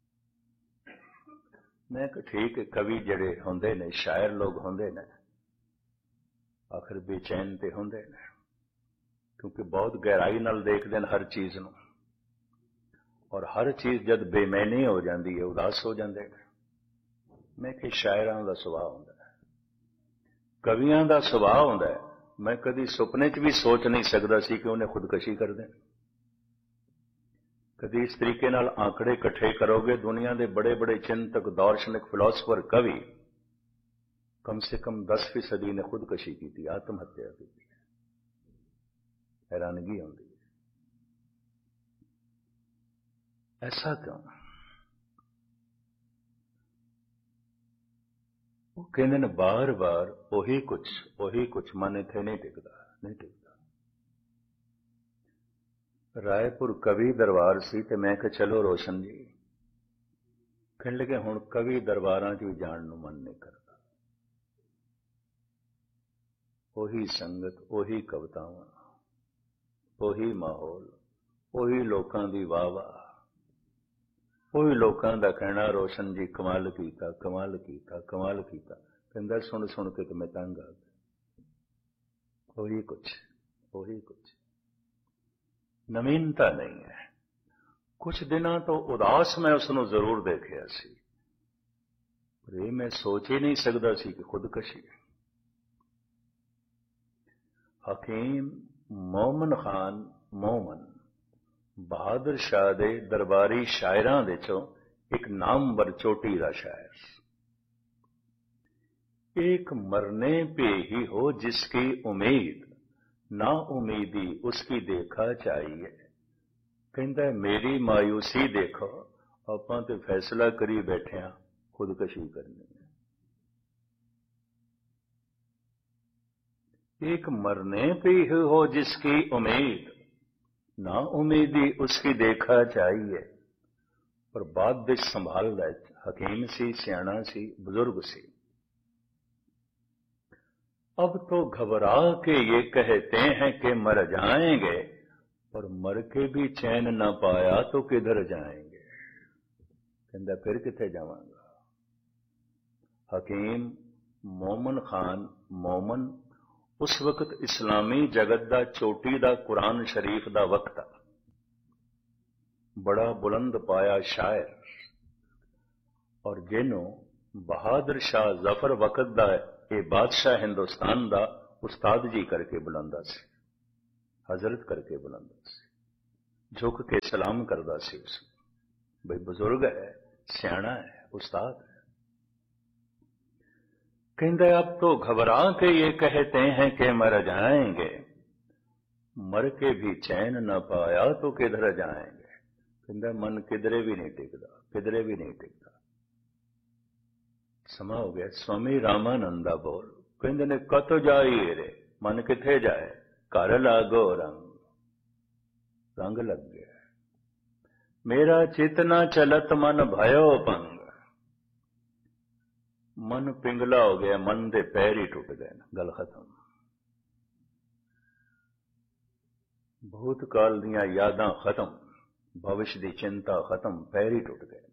मैं ठीक है, कवि जड़े होंदे ने, शायर लोग होंदे ने, आखिर बेचैन ते होंदे ने, क्योंकि बहुत गहराई नाल देखदे हैं हर चीज नूं, और हर चीज जद बेमैनी हो जाती है, उदास हो जाते हैं। मैं कि शायरां दा सुभाव हुंदा है, कवियां दा सुभाव हुंदा है। मैं कदी सुपने च भी सोच नहीं सकदा सी कि उन्हें खुदकशी कर दें। कभी इस तरीके नाल आंकड़े इकट्ठे करोगे, दुनिया के बड़े बड़े चिंतक, दार्शनिक, फिलोसफर, कवि, कम से कम दस फीसदी ने खुदकशी की थी, आत्महत्या की थी। हैरानगी होती है, ऐसा क्यों? वो कहते हैं बार बार वही कुछ वही कुछ, मन इत्थे नहीं टिकता, नहीं टिकता। रायपुर कवि दरबार सी, ते मैं कहा चलो रोशन जी, कहने लगे हुण कवि दरबारां च भी जाण नूं मन नहीं करता। ओही संगत, ओही कवितावां, ओही माहौल, ओही लोकां दी वाह वाह, ओही लोकां दा कहना रोशन जी कमाल कीता, कमाल कीता, कमाल कीता। कहंदा सुन सुन के तो मैं तंग आ गया। ओही कुछ, ओही कुछ, नवीनता नहीं है। कुछ दिनों तो उदास मैं उसनों जरूर देखिया सी, पर यह मैं सोच ही नहीं सकता सी कि खुदकशी। हकीम मोमन खान मोमन बहादुर शाह दे दरबारी शायरां दे चों एक नामवर चोटी दा शायर। एक मरने पे ही हो जिसकी उम्मीद, ना उम्मीदी उसकी देखा चाहिए। कहता मेरी मायूसी देखो, आपां ते फैसला करी बैठे हैं खुदकशी करनी है। एक मरने पे ही हो जिसकी उम्मीद, ना उम्मीदी उसकी देखा चाहिए। पर बात दे संभाल रहा, हकीम सी, सियाणा सी, बुजुर्ग सी। अब तो घबरा के ये कहते हैं कि मर जाएंगे, पर मर के भी चैन न पाया तो किधर जाएंगे। कहता फिर किथे जावांगा। हकीम मोमन खान मोमन उस वक्त इस्लामी जगत दा चोटी दा कुरान शरीफ दा वक्त, बड़ा बुलंद पाया शायर, और जिन्हों बहादुर शाह जफर वक्त दा ये बादशाह हिंदुस्तान दा उस्ताद जी करके बुलांदा सी। हजरत करके बुलांदा सी, झुक के सलाम करदा सी उस भाई बुजुर्ग है, सियाणा है, उस्ताद है। कहते अब तो घबरा के ये कहते हैं कि मर जाएंगे, मर के भी चैन न पाया तो किधर जाएंगे। कहते मन किधरे भी नहीं टिकता, किधरे भी नहीं टिकता। समा हो गया। स्वामी रामानंदा बोल कहते ने कत जाइए रे, मन किथे जाए, घर लागो रंग, रंग लग गया। मेरा चेतना चलत मन भयो पंग, मन पिंगला हो गया, मन दे पैर ही टूट गए, गल खत्म। भूतकाल दियां यादां खत्म, भविष्य दी चिंता खत्म, पैर ही टूट गए।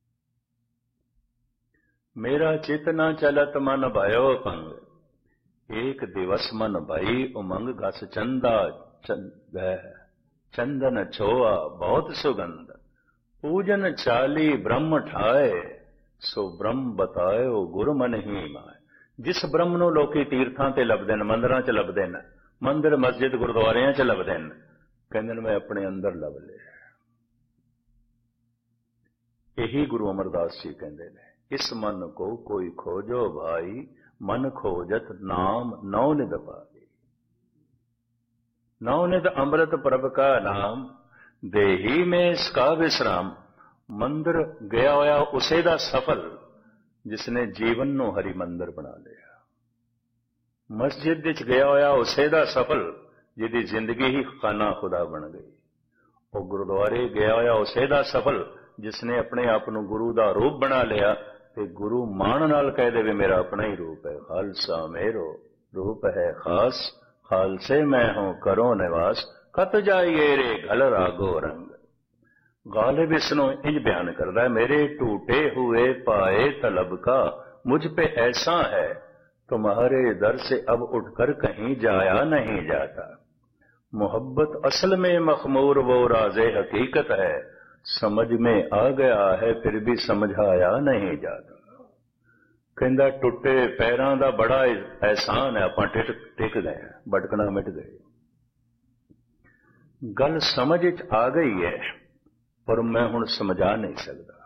मेरा चेतना चलत मन भयो पंग, एक दिवस मन भई उमंग, घस चंदा चंद चंदन छोआ बहुत सुगंध, पूजन चाली ब्रह्म ठाए, सो ब्रह्म बताए गुरु मन ही माए। जिस ब्रह्म नूं लोकी तीर्थां ते लभदे ने, मंदिरां च लभदे ने, मंदिर मस्जिद गुरुद्वारियां च लभदे ने, कहंदे ने मैं अपने अंदर लभ लिया। यही गुरु अमरदास जी कहंदे ने, इस मन को कोई खोजो भाई, मन खोजत नाम नौ निध पाई। नौ निध अमृत प्रभ का नाम, देही में इसका विश्राम। मंदिर गया होया उसे दा सफल, जिसने जीवन नू हरि मंदिर बना लिया। मस्जिद विच गया होया उसे दा सफल, जिहदी जिंदगी ही खाना खुदा बन गई। और गुरुद्वारे गया होया उसे दा सफल, जिसने अपने आप नू गुरु दा रूप बना लिया। ते गुरु मान नाल कह दे मेरा अपना ही रूप है, खालसा मेरो रूप है खास, खालसे मैं हूं करो निवास, कत जाइए रे घल रागो रंग। गालिब इसनों इंज बयान करता है, मेरे टूटे हुए पाए तलब का मुझ पे ऐसा है, तुम्हारे दर से अब उठकर कहीं जाया नहीं जाता। मोहब्बत असल में मखमूर वो राज़े हकीकत है, समझ में आ गया है फिर भी समझाया नहीं जाता। कहंदा टुटे पैरां दा बड़ा एहसान है, आपां टिक टिक गए, भटकना मिट गए। गल समझ च आ गई है, पर मैं हुण समझा नहीं सकता,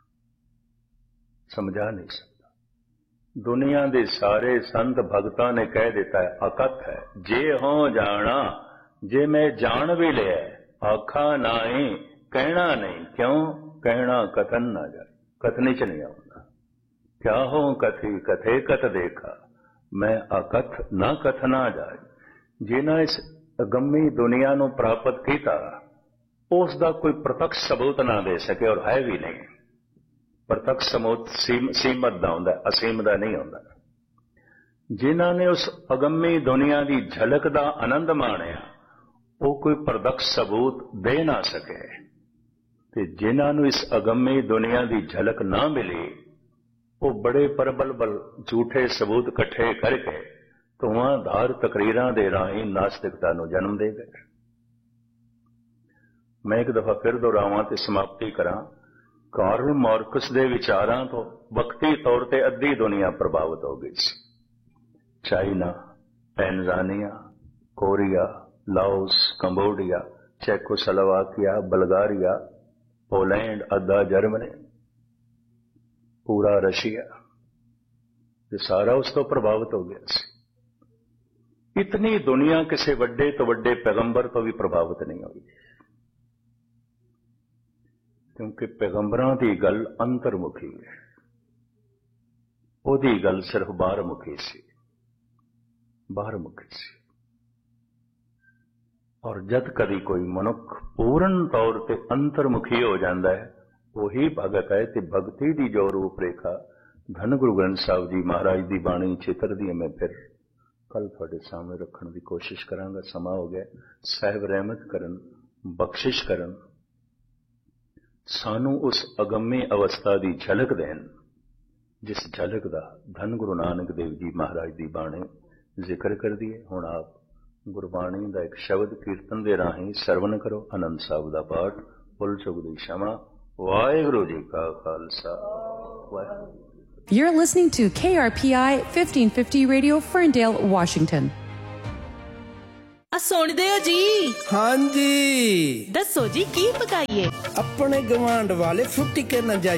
समझा नहीं सकता। दुनिया दे सारे संत भगतां ने कह दिता है अकथ है, जे हो जाना, जे मैं जान भी लिया आखा नाई, कहना नहीं। क्यों कहना कथन ना जाए, कथनी च नहीं आऊंगा। क्या हो कथी कथे कथ देखा, मैं अकथ ना कथना जाए। जिन्हें इस अगम्मी दुनिया नू प्राप्त किया, उसका कोई प्रत्यक्ष सबूत ना दे सके, और है भी नहीं। प्रत्यक्ष सबूत सीम, सीमत दा हुंदा, असीम दा नहीं हुंदा। जिन्होंने उस अगम्मी दुनिया की झलक का आनंद माणिया, वो कोई प्रत्यक्ष सबूत दे ना सके। ते जिन्होंने इस अगम्मी दुनिया की झलक ना मिली, वो बड़े प्रबल बल झूठे सबूत इकट्ठे करके धुआंधार तकरीरां दे राही नास्तिकता नूं जन्म दे गए। मैं एक दफा फिर दोहरावां ते समाप्ति करां। कार्ल मार्क्स दे विचारां तो वक्ती तौर ते अद्धी दुनिया प्रभावित हो गई सी। China, Tanzania, Korea, Laos, Cambodia, Czechoslovakia, Bulgaria, Poland, अद्धा जर्मनी, पूरा रशिया, ये सारा उस तो प्रभावित हो गया सी। इतनी दुनिया किसी वड्डे तो वड्डे पैगंबर तो भी प्रभावित नहीं हुई, क्योंकि पैगंबरां दी गल अंतर्मुखी है, ओदी गल सिर्फ बाहरमुखी सी, बाहरमुखी सी। और जद कदी कोई मनुख पूर्ण तौर ते अंतर्मुखी हो जाता है, वही भगत है। ते भगती दी जो रूपरेखा धन गुरु ग्रंथ साहब जी महाराज दी बाणी चित्र दी मैं फिर कल थोड़े सामने रखने की कोशिश करांगा। समा हो गया। साहिब रहमत करन, बख्शिश करन, सानू उस अगम्य अवस्था की झलक देन, जिस झलक का धन गुरु नानक देव जी महाराज की बाणी जिक्र कर दिए। हुण आप गुरबाणी का एक शब्द कीर्तन दे राही सरवण करो। आनंद साहब का पाठ, भुल चुक दी क्षमा। वाहिगुरू जी का Khalsa, Waheguru. You're listening to K R P I fifteen fifty Radio, Ferndale, Washington. ਆ ਸੁਣਦੇ ਹੋ ਜੀ? ਹਾਂਜੀ ਦੱਸੋ ਜੀ ਕੀ ਪਕਾਈਏ? ਆਪਣੇ ਗਵਾਂਢ ਵਾਲੇ ਫੁੱਟੀ ਕੇ ਨਾ ਜਾਈਏ।